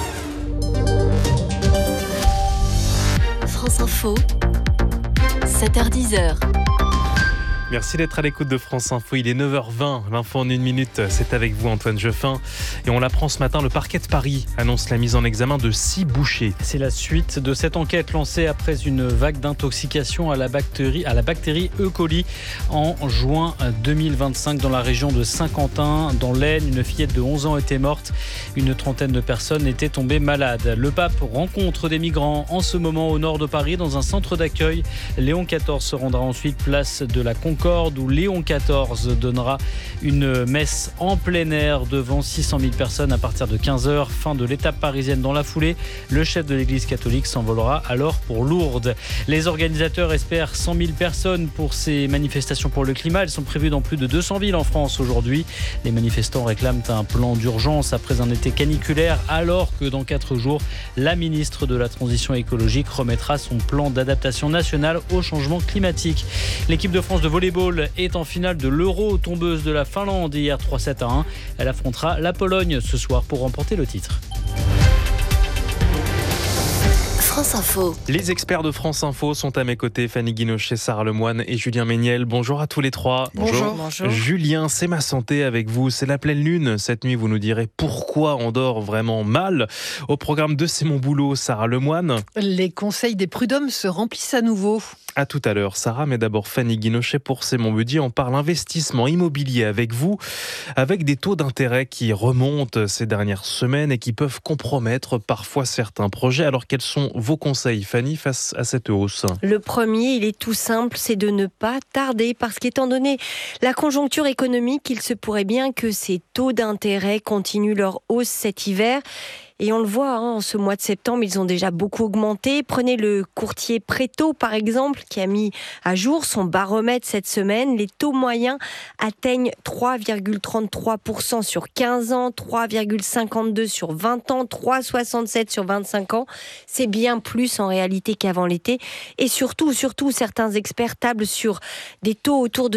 France Info, 7h-10h. Merci d'être à l'écoute de France Info. Il est 9h20. L'info en 1 minute, c'est avec vous Antoine Jeffin. Et on l'apprend ce matin, le parquet de Paris annonce la mise en examen de 6 bouchers. C'est la suite de cette enquête lancée après une vague d'intoxication à la bactérie E. coli en juin 2025 dans la région de Saint-Quentin. Dans l'Aisne, une fillette de 11 ans était morte. Une trentaine de personnes étaient tombées malades. Le pape rencontre des migrants en ce moment au nord de Paris dans un centre d'accueil. Léon XIV se rendra ensuite place de la Concorde où Léon XIV donnera une messe en plein air devant 600 000 personnes à partir de 15h. Fin de l'étape parisienne dans la foulée. Le chef de l'Église catholique s'envolera alors pour Lourdes. Les organisateurs espèrent 100 000 personnes pour ces manifestations pour le climat. Elles sont prévues dans plus de 200 villes en France aujourd'hui. Les manifestants réclament un plan d'urgence après un été caniculaire alors que dans 4 jours, la ministre de la Transition écologique remettra son plan d'adaptation nationale au changement climatique. L'équipe de France de volleyball est en finale de l'Euro, tombeuse de la Finlande hier 3-7-1. Elle affrontera la Pologne ce soir pour remporter le titre. France Info. Les experts de France Info sont à mes côtés, Fanny Guinochet, Sarah Lemoine et Julien Méniel. Bonjour à tous les trois. Bonjour. Julien, c'est ma santé avec vous. C'est la pleine lune. Cette nuit, vous nous direz pourquoi on dort vraiment mal. Au programme de C'est mon boulot, Sarah Lemoine. Les conseils des prud'hommes se remplissent à nouveau. À tout à l'heure, Sarah, mais d'abord Fanny Guinochet pour C'est mon budget. On parle investissement immobilier avec vous, avec des taux d'intérêt qui remontent ces dernières semaines et qui peuvent compromettre parfois certains projets. Alors quels sont vos conseils, Fanny, face à cette hausse ? Le premier, il est tout simple, c'est de ne pas tarder, parce qu'étant donné la conjoncture économique, il se pourrait bien que ces taux d'intérêt continuent leur hausse cet hiver. Et on le voit, en ce mois de septembre, ils ont déjà beaucoup augmenté. Prenez le courtier Préto, par exemple, qui a mis à jour son baromètre cette semaine. Les taux moyens atteignent 3,33% sur 15 ans, 3,52% sur 20 ans, 3,67% sur 25 ans. C'est bien plus en réalité qu'avant l'été. Et surtout, certains experts tablent sur des taux autour de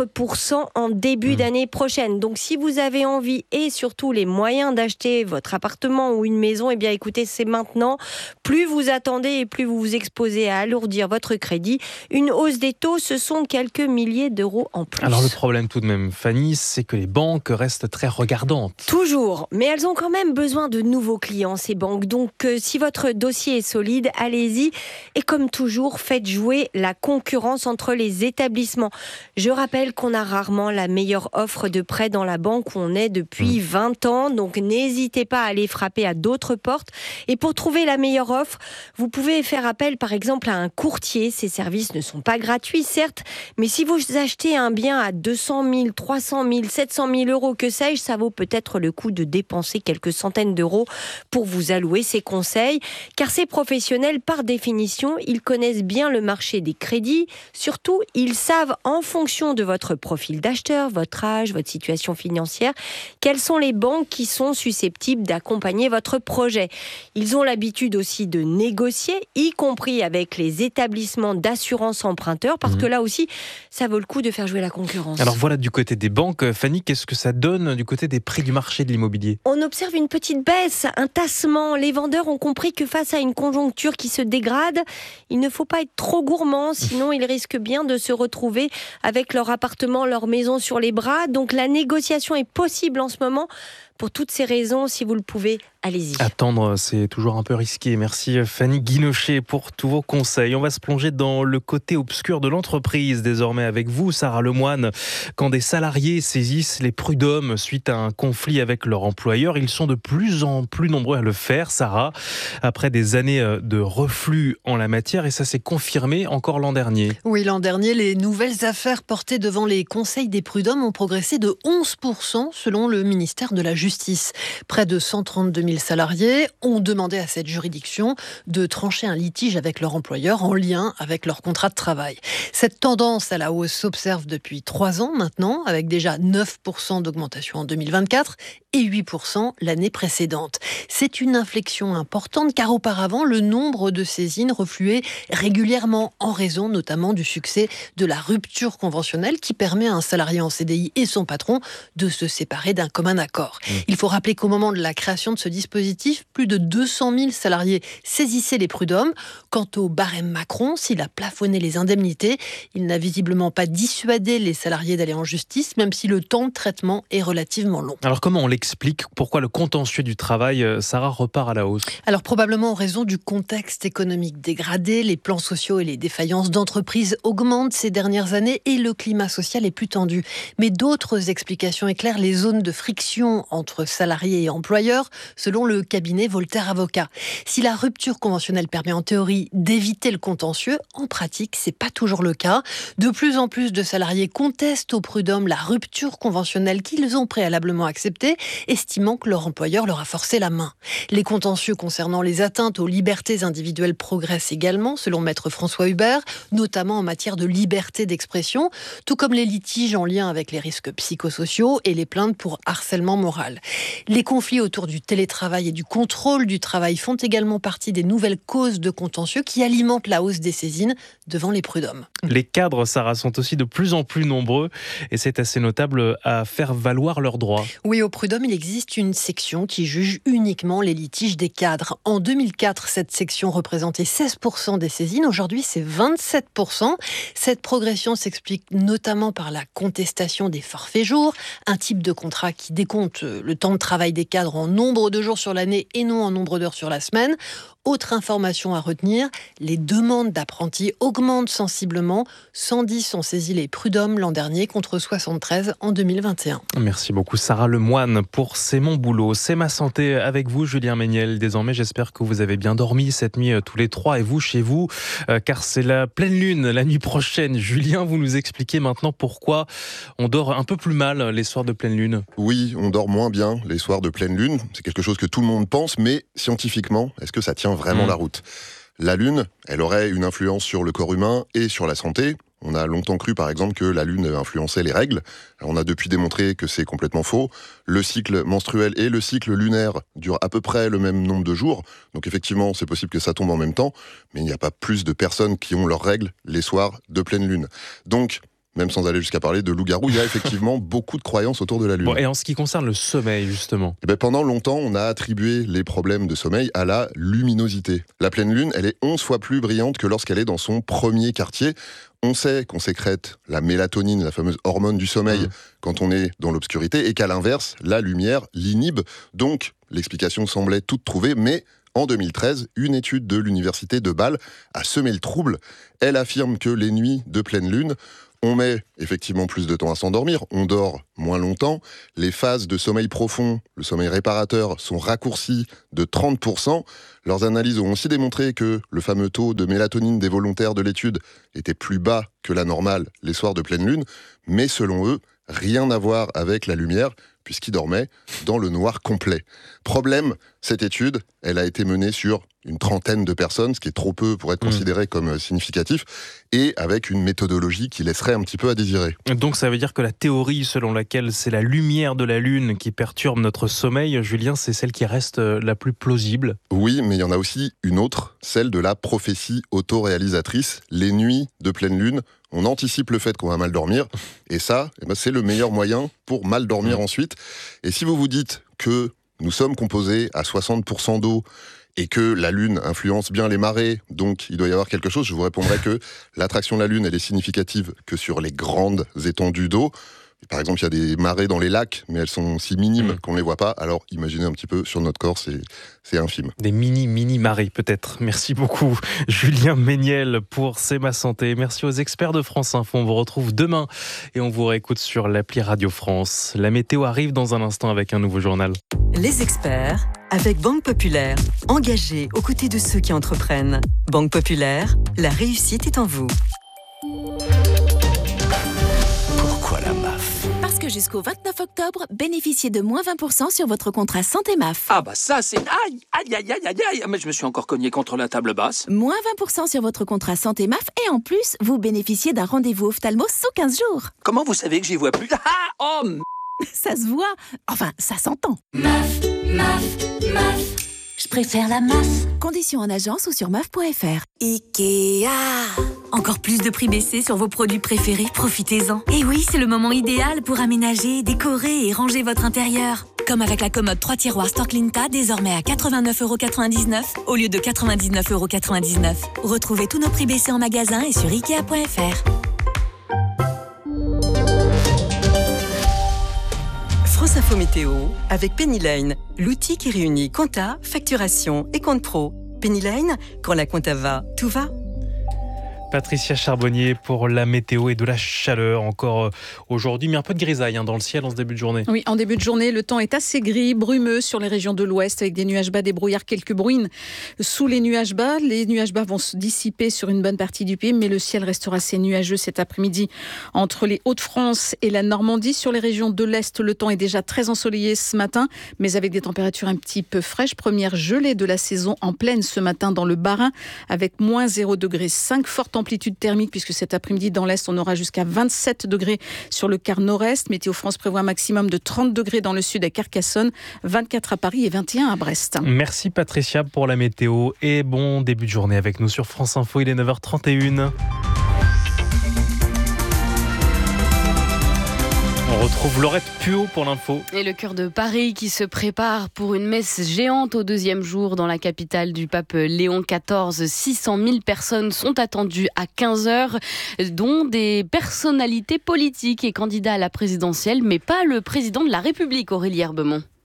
4% en début d'année prochaine. Donc si vous avez envie et surtout les moyens d'acheter votre appartement ou une maison, eh bien écoutez, c'est maintenant. Plus vous attendez et plus vous vous exposez à alourdir votre crédit. Une hausse des taux, ce sont quelques milliers d'euros en plus. Alors le problème tout de même, Fanny, c'est que les banques restent très regardantes. Toujours, mais elles ont quand même besoin de nouveaux clients, ces banques. Donc si votre dossier est solide, allez-y. Et comme toujours, faites jouer la concurrence entre les établissements. Je rappelle qu'on a rarement la meilleure offre de prêt dans la banque où on est depuis 20 ans. Donc n'hésitez pas à aller frapper à d'autres portes. Et pour trouver la meilleure offre, vous pouvez faire appel par exemple à un courtier. Ces services ne sont pas gratuits, certes, mais si vous achetez un bien à 200 000, 300 000, 700 000 euros, que sais-je, ça vaut peut-être le coup de dépenser quelques centaines d'euros pour vous allouer ces conseils. Car ces professionnels, par définition, ils connaissent bien le marché des crédits. Surtout, ils savent, en fonction de votre profil d'acheteur, votre âge, votre situation financière, quelles sont les banques qui sont susceptibles d'accompagner votre projet. Ils ont l'habitude aussi de négocier, y compris avec les établissements d'assurance emprunteurs, parce que là aussi, ça vaut le coup de faire jouer la concurrence. Alors voilà, du côté des banques, Fanny, qu'est-ce que ça donne du côté des prix du marché de l'immobilier ? On observe une petite baisse, un tassement. Les vendeurs ont compris que face à une conjoncture qui se dégrade, il ne faut pas être trop gourmand, sinon ils risquent bien de se retrouver avec leur appartement, leur maison sur les bras. Donc la négociation est possible en ce moment. Pour toutes ces raisons, si vous le pouvez, allez-y. Attendre, c'est toujours un peu risqué. Merci Fanny Guinochet pour tous vos conseils. On va se plonger dans le côté obscur de l'entreprise désormais avec vous, Sarah Lemoine. Quand des salariés saisissent les prud'hommes suite à un conflit avec leur employeur, ils sont de plus en plus nombreux à le faire, Sarah, après des années de reflux en la matière, et ça s'est confirmé encore l'an dernier. Oui, l'an dernier, les nouvelles affaires portées devant les conseils des prud'hommes ont progressé de 11% selon le ministère de la Justice. Près de 132 000 salariés ont demandé à cette juridiction de trancher un litige avec leur employeur en lien avec leur contrat de travail. Cette tendance à la hausse s'observe depuis 3 ans maintenant, avec déjà 9% d'augmentation en 2024 et 8% l'année précédente. C'est une inflexion importante car auparavant, le nombre de saisines refluait régulièrement en raison notamment du succès de la rupture conventionnelle qui permet à un salarié en CDI et son patron de se séparer d'un commun accord. Il faut rappeler qu'au moment de la création de ce dispositif, plus de 200 000 salariés saisissaient les prud'hommes. Quant au barème Macron, s'il a plafonné les indemnités, il n'a visiblement pas dissuadé les salariés d'aller en justice, même si le temps de traitement est relativement long. Alors comment on l'explique ? Pourquoi le contentieux du travail, Sarah, repart à la hausse ? Alors probablement en raison du contexte économique dégradé, les plans sociaux et les défaillances d'entreprises augmentent ces dernières années et le climat social est plus tendu. Mais d'autres explications éclairent les zones de friction entre salariés et employeurs, selon le cabinet Voltaire Avocat. Si la rupture conventionnelle permet en théorie d'éviter le contentieux, en pratique, c'est pas toujours le cas. De plus en plus de salariés contestent aux prud'hommes la rupture conventionnelle qu'ils ont préalablement acceptée, estimant que leur employeur leur a forcé la main. Les contentieux concernant les atteintes aux libertés individuelles progressent également, selon maître François Hubert, notamment en matière de liberté d'expression, tout comme les litiges en lien avec les risques psychosociaux et les plaintes pour harcèlement moral. Les conflits autour du télétravail et du contrôle du travail font également partie des nouvelles causes de contentieux qui alimentent la hausse des saisines devant les prud'hommes. Les cadres, Sarah, sont aussi de plus en plus nombreux et c'est assez notable à faire valoir leurs droits. Oui, au prud'homme, il existe une section qui juge uniquement les litiges des cadres. En 2004, cette section représentait 16% des saisines. Aujourd'hui, c'est 27%. Cette progression s'explique notamment par la contestation des forfaits jours, un type de contrat qui décompte le temps de travail des cadres en nombre de jours sur l'année et non en nombre d'heures sur la semaine. Autre information à retenir, les demandes d'apprentis augmentent sensiblement. 110 ont saisi les prud'hommes l'an dernier contre 73 en 2021. Merci beaucoup Sarah Lemoine pour C'est mon boulot. C'est ma santé avec vous Julien Méniel. Désormais j'espère que vous avez bien dormi cette nuit tous les trois et vous chez vous car c'est la pleine lune la nuit prochaine. Julien, vous nous expliquez maintenant pourquoi on dort un peu plus mal les soirs de pleine lune. Oui, on dort moins bien les soirs de pleine lune. C'est quelque chose que tout le monde pense, mais scientifiquement, est-ce que ça tient vraiment la route ? La lune, elle aurait une influence sur le corps humain et sur la santé. On a longtemps cru, par exemple, que la lune influençait les règles. Alors, on a depuis démontré que c'est complètement faux. Le cycle menstruel et le cycle lunaire durent à peu près le même nombre de jours. Donc, effectivement, c'est possible que ça tombe en même temps. Mais il n'y a pas plus de personnes qui ont leurs règles les soirs de pleine lune. Donc, même sans aller jusqu'à parler de loup-garou, il y a effectivement beaucoup de croyances autour de la lune. Bon, et en ce qui concerne le sommeil, justement ? Pendant longtemps, on a attribué les problèmes de sommeil à la luminosité. La pleine lune, elle est 11 fois plus brillante que lorsqu'elle est dans son premier quartier. On sait qu'on sécrète la mélatonine, la fameuse hormone du sommeil, quand on est dans l'obscurité, et qu'à l'inverse, la lumière l'inhibe. Donc, l'explication semblait toute trouvée, mais en 2013, une étude de l'université de Bâle a semé le trouble. Elle affirme que les nuits de pleine lune, on met effectivement plus de temps à s'endormir, on dort moins longtemps, les phases de sommeil profond, le sommeil réparateur, sont raccourcies de 30%. Leurs analyses ont aussi démontré que le fameux taux de mélatonine des volontaires de l'étude était plus bas que la normale les soirs de pleine lune, mais selon eux, rien à voir avec la lumière, puisqu'ils dormaient dans le noir complet. Problème, cette étude, elle a été menée sur une trentaine de personnes, ce qui est trop peu pour être considéré comme significatif, et avec une méthodologie qui laisserait un petit peu à désirer. Donc ça veut dire que la théorie selon laquelle c'est la lumière de la lune qui perturbe notre sommeil, Julien, c'est celle qui reste la plus plausible ? Oui, mais il y en a aussi une autre, celle de la prophétie autoréalisatrice. Les nuits de pleine lune, on anticipe le fait qu'on va mal dormir, et ça, c'est le meilleur moyen pour mal dormir ensuite. Et si vous vous dites que nous sommes composés à 60% d'eau, et que la Lune influence bien les marées, donc il doit y avoir quelque chose, je vous répondrai que l'attraction de la Lune, elle est significative que sur les grandes étendues d'eau. Par exemple, il y a des marées dans les lacs, mais elles sont si minimes qu'on ne les voit pas. Alors, imaginez un petit peu, sur notre corps, c'est infime. Des mini marées, peut-être. Merci beaucoup, Julien Méniel, pour C'est ma santé. Merci aux experts de France Info. On vous retrouve demain et on vous réécoute sur l'appli Radio France. La météo arrive dans un instant avec un nouveau journal. Les experts, avec Banque Populaire, engagés aux côtés de ceux qui entreprennent. Banque Populaire, la réussite est en vous. Pourquoi la MAF ? Parce que jusqu'au 29 octobre, bénéficiez de moins 20% sur votre contrat santé MAF. Ah bah ça c'est... Aïe, mais je me suis encore cogné contre la table basse. Moins 20% sur votre contrat santé MAF et en plus, vous bénéficiez d'un rendez-vous ophtalmo sous 15 jours. Comment vous savez que j'y vois plus ? Ça se voit, enfin ça s'entend. MAF, je préfère la MAF. Conditions en agence ou sur MAF.fr. Ikea. Encore plus de prix baissés sur vos produits préférés, profitez-en. Et oui, c'est le moment idéal pour aménager, décorer et ranger votre intérieur. Comme avec la commode 3 tiroirs Storklinta, désormais à 89,99€ au lieu de 99,99€. Retrouvez tous nos prix baissés en magasin et sur Ikea.fr. France Info Météo avec Penny Lane, l'outil qui réunit compta, facturation et compte pro. Penny Lane, quand la compta va, tout va. Patricia Charbonnier pour la météo et de la chaleur encore aujourd'hui, mais un peu de grisaille dans le ciel en ce début de journée. Oui, en début de journée, le temps est assez gris, brumeux sur les régions de l'ouest avec des nuages bas, des brouillards, quelques bruines sous les nuages bas. Les nuages bas vont se dissiper sur une bonne partie du pays, mais le ciel restera assez nuageux cet après-midi entre les Hauts-de-France et la Normandie. Sur les régions de l'est, le temps est déjà très ensoleillé ce matin, mais avec des températures un petit peu fraîches. Première gelée de la saison en pleine ce matin dans le Bas-Rhin avec moins 0,5, forte amplitude thermique puisque cet après-midi dans l'Est on aura jusqu'à 27 degrés sur le quart nord-est. Météo France prévoit un maximum de 30 degrés dans le sud à Carcassonne, 24 à Paris et 21 à Brest. Merci Patricia pour la météo et bon début de journée avec nous sur France Info, il est 9h31. On retrouve Laurette Puot pour l'info. Et le cœur de Paris qui se prépare pour une messe géante au deuxième jour dans la capitale du pape Léon XIV. 600 000 personnes sont attendues à 15h, dont des personnalités politiques et candidats à la présidentielle, mais pas le président de la République, Aurélie Herbemont.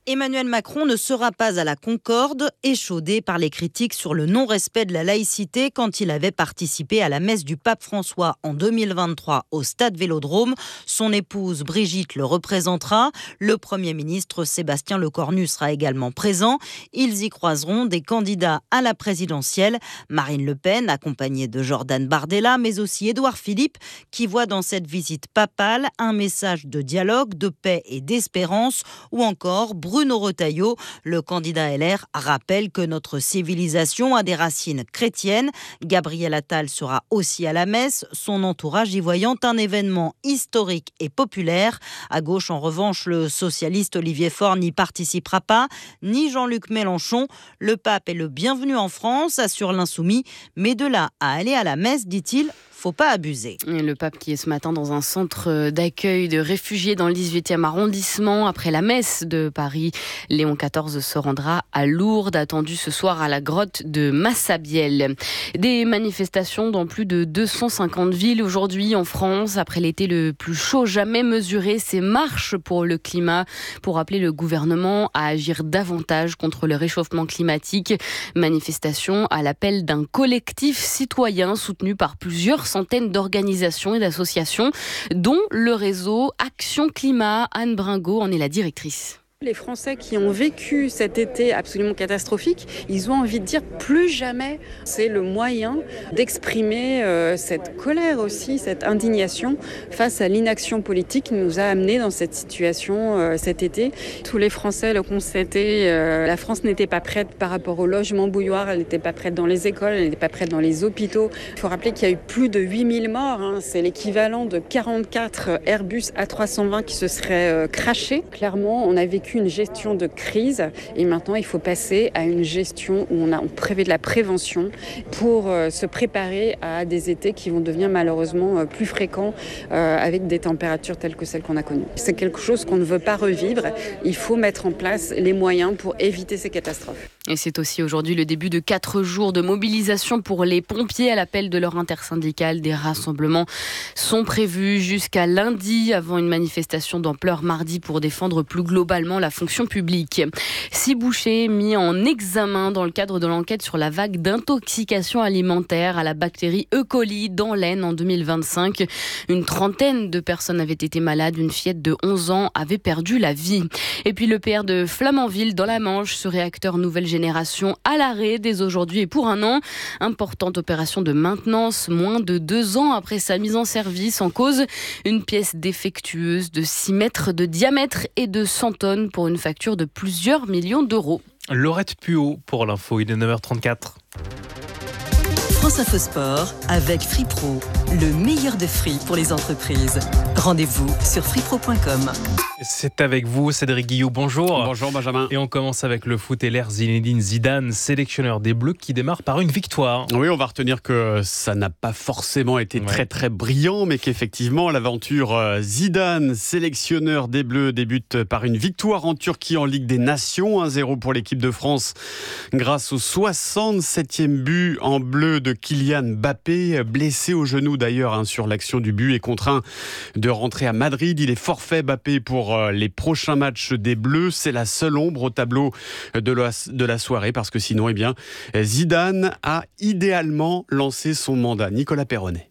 Emmanuel Macron ne sera pas à la Concorde, échaudé par les critiques sur le non-respect de la laïcité quand il avait participé à la messe du pape François en 2023 au Stade Vélodrome. Son épouse Brigitte le représentera. Le Premier ministre Sébastien Lecornu sera également présent. Ils y croiseront des candidats à la présidentielle. Marine Le Pen, accompagnée de Jordan Bardella, mais aussi Édouard Philippe, qui voit dans cette visite papale un message de dialogue, de paix et d'espérance, ou encore Bruno Retailleau, le candidat LR, rappelle que notre civilisation a des racines chrétiennes. Gabriel Attal sera aussi à la messe, son entourage y voyant un événement historique et populaire. À gauche, en revanche, le socialiste Olivier Faure n'y participera pas, ni Jean-Luc Mélenchon. Le pape est le bienvenu en France, assure l'Insoumis, mais de là à aller à la messe, dit-il, faut pas abuser. Et le pape qui est ce matin dans un centre d'accueil de réfugiés dans le 18e arrondissement. Après la messe de Paris, Léon XIV se rendra à Lourdes, attendu ce soir à la grotte de Massabielle. Des manifestations dans plus de 250 villes aujourd'hui en France. Après l'été le plus chaud jamais mesuré, ces marches pour le climat pour appeler le gouvernement à agir davantage contre le réchauffement climatique. Manifestation à l'appel d'un collectif citoyen soutenu par plusieurs centaines d'organisations et d'associations, dont le réseau Action Climat. Anne Bringot en est la directrice. Les Français qui ont vécu cet été absolument catastrophique, ils ont envie de dire plus jamais. C'est le moyen d'exprimer cette colère aussi, cette indignation face à l'inaction politique qui nous a amenés dans cette situation cet été. Tous les Français le constataient, la France n'était pas prête par rapport au logement bouilloire, elle n'était pas prête dans les écoles, elle n'était pas prête dans les hôpitaux. Il faut rappeler qu'il y a eu plus de 8000 morts, c'est l'équivalent de 44 Airbus A320 qui se seraient crashés. Clairement, on a vécu une gestion de crise et maintenant il faut passer à une gestion où on prévoit de la prévention pour se préparer à des étés qui vont devenir malheureusement plus fréquents avec des températures telles que celles qu'on a connues. C'est quelque chose qu'on ne veut pas revivre. Il faut mettre en place les moyens pour éviter ces catastrophes. Et c'est aussi aujourd'hui le début de 4 jours de mobilisation pour les pompiers à l'appel de leur intersyndicale. Des rassemblements sont prévus jusqu'à lundi avant une manifestation d'ampleur mardi pour défendre plus globalement la fonction publique. 6 bouchers mis en examen dans le cadre de l'enquête sur la vague d'intoxication alimentaire à la bactérie E. coli dans l'Aisne en 2025. Une trentaine de personnes avaient été malades. Une fillette de 11 ans avait perdu la vie. Et puis le PR de Flamanville dans la Manche, ce réacteur nouvelle génération à l'arrêt dès aujourd'hui et pour un an. Importante opération de maintenance moins de 2 ans après sa mise en service. En cause, une pièce défectueuse de 6 mètres de diamètre et de 100 tonnes pour une facture de plusieurs millions d'euros. Laurette Puot pour l'info, il est 9h34. France Info Sport avec FreePro, le meilleur de free pour les entreprises. Rendez-vous sur freepro.com. C'est avec vous, Cédric Guillou. Bonjour. Bonjour Benjamin. Et on commence avec le foot et l'ère Zinedine Zidane, sélectionneur des Bleus, qui démarre par une victoire. Oui, on va retenir que ça n'a pas forcément été très très brillant, mais qu'effectivement l'aventure Zidane, sélectionneur des Bleus, débute par une victoire en Turquie en Ligue des Nations, 1-0 pour l'équipe de France, grâce au 67e but en bleu de Kylian Mbappé, blessé au genou d'ailleurs sur l'action du but et contraint de rentrer à Madrid. Il est forfait Mbappé pour les prochains matchs des Bleus. C'est la seule ombre au tableau de la soirée parce que sinon, Zidane a idéalement lancé son mandat. Nicolas Perronnet.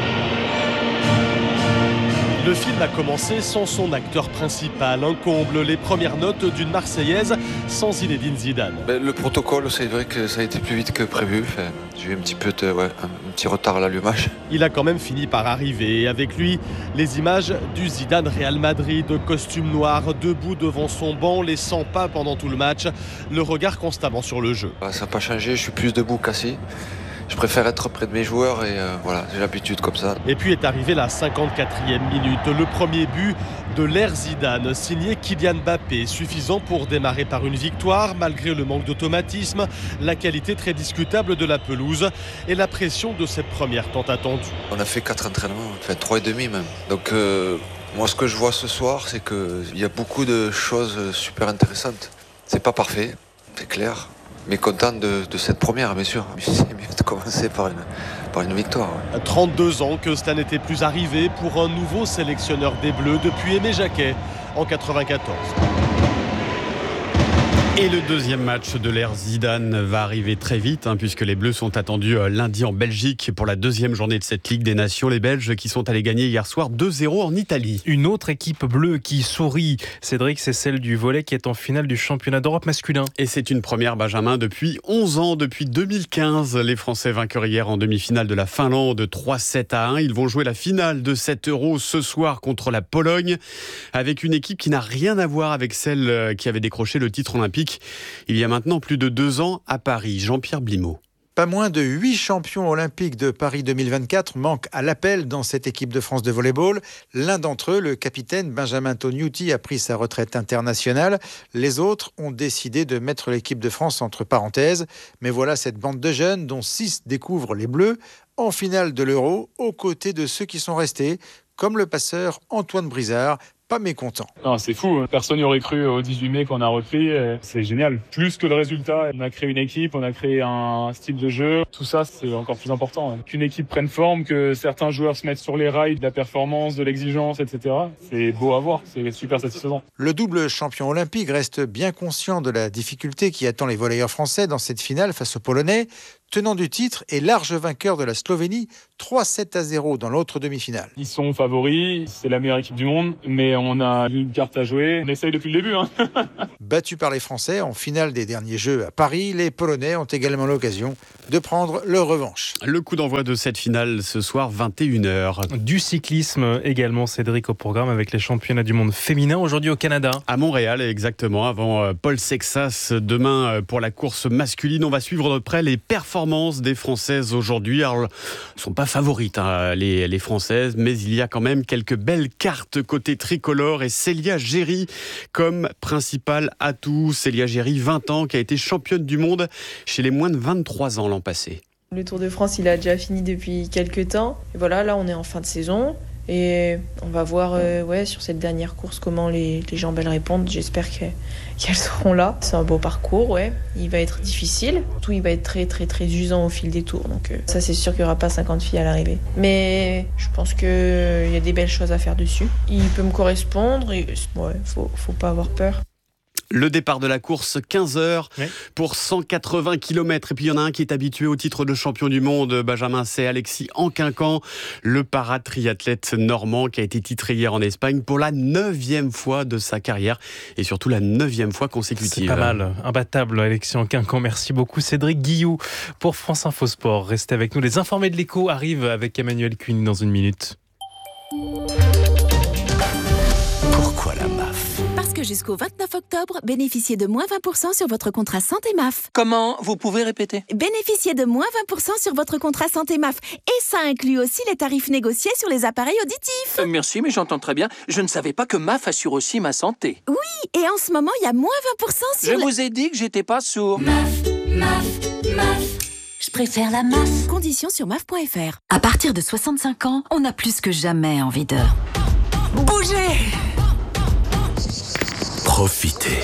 Le film a commencé sans son acteur principal, un comble, les premières notes d'une Marseillaise sans Zinedine Zidane. Le protocole, c'est vrai que ça a été plus vite que prévu. J'ai eu un petit retard à l'allumage. Il a quand même fini par arriver et avec lui, les images du Zidane Real Madrid, costume noir, debout devant son banc, les 100 pas pendant tout le match, le regard constamment sur le jeu. Ça n'a pas changé, je suis plus debout qu'assis. Je préfère être près de mes joueurs et j'ai l'habitude comme ça. Et puis est arrivée la 54e minute, le premier but de l'ère Zidane, signé Kylian Mbappé, suffisant pour démarrer par une victoire malgré le manque d'automatisme, la qualité très discutable de la pelouse et la pression de cette première tant attendue. On a fait 4 entraînements, 3,5 même. Donc moi ce que je vois ce soir, c'est qu'il y a beaucoup de choses super intéressantes. C'est pas parfait, c'est clair. Mais content de cette première, bien sûr. C'est mieux de commencer par une victoire. 32 ans que cela n'était plus arrivé pour un nouveau sélectionneur des Bleus depuis Aimé Jacquet en 94. Et le deuxième match de l'ère Zidane va arriver très vite, puisque les Bleus sont attendus lundi en Belgique pour la deuxième journée de cette Ligue des Nations. Les Belges qui sont allés gagner hier soir 2-0 en Italie. Une autre équipe bleue qui sourit, Cédric, c'est celle du volley qui est en finale du championnat d'Europe masculin. Et c'est une première, Benjamin, depuis 11 ans, depuis 2015. Les Français vainqueurs hier en demi-finale de la Finlande 3-7-1. Ils vont jouer la finale de cet Euro ce soir contre la Pologne, avec une équipe qui n'a rien à voir avec celle qui avait décroché le titre olympique il y a maintenant plus de 2 ans à Paris. Jean-Pierre Blimaud. Pas moins de 8 champions olympiques de Paris 2024 manquent à l'appel dans cette équipe de France de volleyball. L'un d'entre eux, le capitaine Benjamin Tognuti, a pris sa retraite internationale. Les autres ont décidé de mettre l'équipe de France entre parenthèses. Mais voilà cette bande de jeunes, dont 6 découvrent les Bleus, en finale de l'Euro, aux côtés de ceux qui sont restés, comme le passeur Antoine Brizard, pas mécontent. Non, c'est fou. Personne n'y aurait cru au 18 mai qu'on a repris. C'est génial. Plus que le résultat, on a créé une équipe, on a créé un style de jeu. Tout ça, c'est encore plus important. Qu'une équipe prenne forme, que certains joueurs se mettent sur les rails de la performance, de l'exigence, etc. C'est beau à voir. C'est super satisfaisant. Le double champion olympique reste bien conscient de la difficulté qui attend les volleyeurs français dans cette finale face aux Polonais. Tenant du titre et large vainqueur de la Slovénie, 3-7-0 dans l'autre demi-finale. Ils sont favoris, c'est la meilleure équipe du monde, mais on a une carte à jouer. On essaye depuis le début. Battus par les Français en finale des derniers Jeux à Paris, les Polonais ont également l'occasion de prendre leur revanche. Le coup d'envoi de cette finale ce soir, 21h. Du cyclisme également, Cédric, au programme avec les championnats du monde féminin aujourd'hui au Canada. À Montréal, exactement, avant Paul Sexas. Demain, pour la course masculine, on va suivre de près les performances des Françaises aujourd'hui. Alors, elles ne sont pas favorites, les Françaises, mais il y a quand même quelques belles cartes côté tricolore et Célia Géry comme principal atout. Célia Géry, 20 ans, qui a été championne du monde chez les moins de 23 ans l'an passé. Le Tour de France, il a déjà fini depuis quelques temps. Et voilà, là, on est en fin de saison. Et on va voir sur cette dernière course comment les jambes elles répondent. J'espère qu'elles seront là. C'est un beau parcours, ouais. Il va être difficile. Tout, il va être très très très usant au fil des tours. Donc ça, c'est sûr qu'il n'y aura pas 50 filles à l'arrivée. Mais je pense qu'il y a des belles choses à faire dessus. Il peut me correspondre. Et, faut pas avoir peur. Le départ de la course, 15h pour 180 km. Et puis il y en a un qui est habitué au titre de champion du monde, Benjamin, c'est Alexis Anquincan, le paratriathlète normand qui a été titré hier en Espagne pour la 9e fois de sa carrière et surtout la 9e fois consécutive. C'est pas mal, imbattable Alexis Anquincan. Merci beaucoup Cédric Guilloux pour France Info Sport. Restez avec nous, les informés de l'écho arrivent avec Emmanuel Cuny dans une minute. Pourquoi la MAF ? Parce que jusqu'au 29 octobre, bénéficiez de moins 20% sur votre contrat santé MAF. Comment ? Vous pouvez répéter ? Bénéficiez de moins 20% sur votre contrat santé MAF. Et ça inclut aussi les tarifs négociés sur les appareils auditifs. Merci, mais j'entends très bien. Je ne savais pas que MAF assure aussi ma santé. Oui, et en ce moment, il y a moins 20% sur... Je vous ai dit que j'étais pas sourd. MAF. Je préfère la MAF. Conditions sur MAF.fr. À partir de 65 ans, on a plus que jamais envie de... Bougez. Profitez.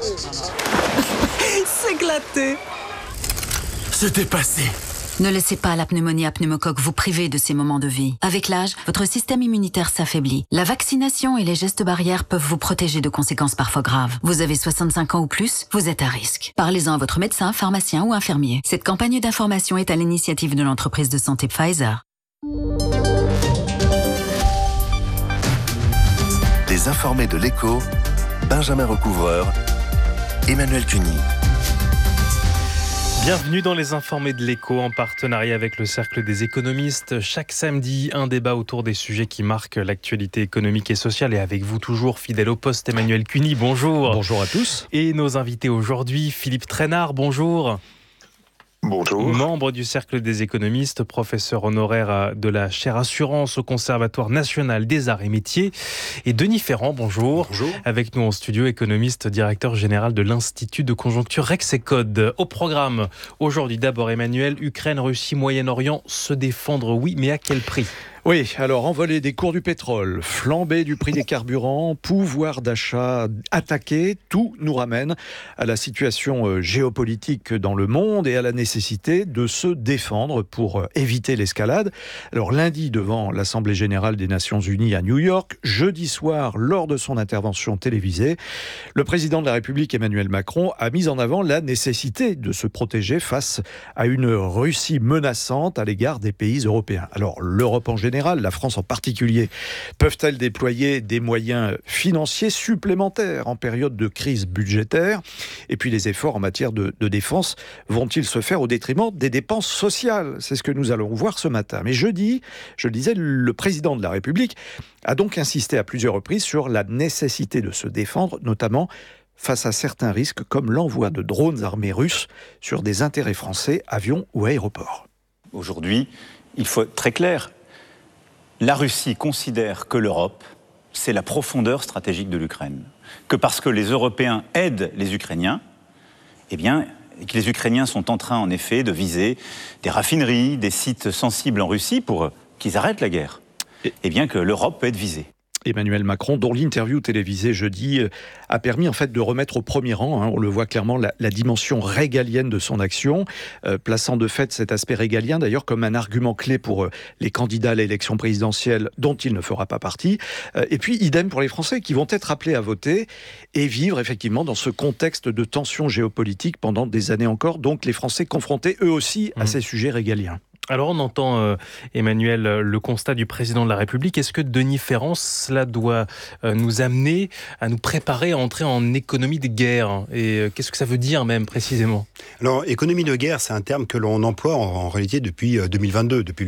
S'éclater. Se dépasser. Ne laissez pas la pneumonie à pneumocoque vous priver de ces moments de vie. Avec l'âge, votre système immunitaire s'affaiblit. La vaccination et les gestes barrières peuvent vous protéger de conséquences parfois graves. Vous avez 65 ans ou plus, vous êtes à risque. Parlez-en à votre médecin, pharmacien ou infirmier. Cette campagne d'information est à l'initiative de l'entreprise de santé Pfizer. Les informés de l'écho, Benjamin Recouvreur, Emmanuel Cuny. Bienvenue dans les informés de l'écho en partenariat avec le Cercle des économistes. Chaque samedi, un débat autour des sujets qui marquent l'actualité économique et sociale. Et avec vous toujours, fidèle au poste, Emmanuel Cuny, bonjour. Bonjour à tous. Et nos invités aujourd'hui, Philippe Trainard, bonjour. Bonjour. Membre du Cercle des économistes, professeur honoraire de la chaire Assurance au Conservatoire national des arts et métiers. Et Denis Ferrand, bonjour. Bonjour. Avec nous en studio, économiste, directeur général de l'Institut de conjoncture Rexecode. Au programme, aujourd'hui d'abord Emmanuel, Ukraine, Russie, Moyen-Orient, se défendre, oui, mais à quel prix ? Oui, alors envolée des cours du pétrole, flambée du prix des carburants, pouvoir d'achat attaqué, tout nous ramène à la situation géopolitique dans le monde et à la nécessité de se défendre pour éviter l'escalade. Alors lundi, devant l'Assemblée générale des Nations Unies à New York, jeudi soir, lors de son intervention télévisée, le président de la République Emmanuel Macron a mis en avant la nécessité de se protéger face à une Russie menaçante à l'égard des pays européens. Alors l'Europe en général, la France en particulier, peuvent-elles déployer des moyens financiers supplémentaires en période de crise budgétaire ? Et puis les efforts en matière de défense vont-ils se faire au détriment des dépenses sociales ? C'est ce que nous allons voir ce matin. Mais jeudi, je le disais, le président de la République a donc insisté à plusieurs reprises sur la nécessité de se défendre, notamment face à certains risques comme l'envoi de drones armés russes sur des intérêts français, avions ou aéroports. Aujourd'hui, il faut être très clair. La Russie considère que l'Europe, c'est la profondeur stratégique de l'Ukraine. Que parce que les Européens aident les Ukrainiens, eh bien, que les Ukrainiens sont en train, en effet, de viser des raffineries, des sites sensibles en Russie pour qu'ils arrêtent la guerre. Eh bien, que l'Europe peut être visée. Emmanuel Macron, dont l'interview télévisée jeudi a permis en fait de remettre au premier rang, on le voit clairement, la dimension régalienne de son action, plaçant de fait cet aspect régalien d'ailleurs comme un argument clé pour les candidats à l'élection présidentielle dont il ne fera pas partie. Et puis idem pour les Français qui vont être appelés à voter et vivre effectivement dans ce contexte de tension géopolitique pendant des années encore, donc les Français confrontés eux aussi à ces sujets régaliens. Alors on entend, Emmanuel, le constat du président de la République. Est-ce que Denis Ferrand, cela doit nous amener à nous préparer à entrer en économie de guerre ? Et qu'est-ce que ça veut dire même précisément ? Alors économie de guerre, c'est un terme que l'on emploie en réalité depuis 2022, depuis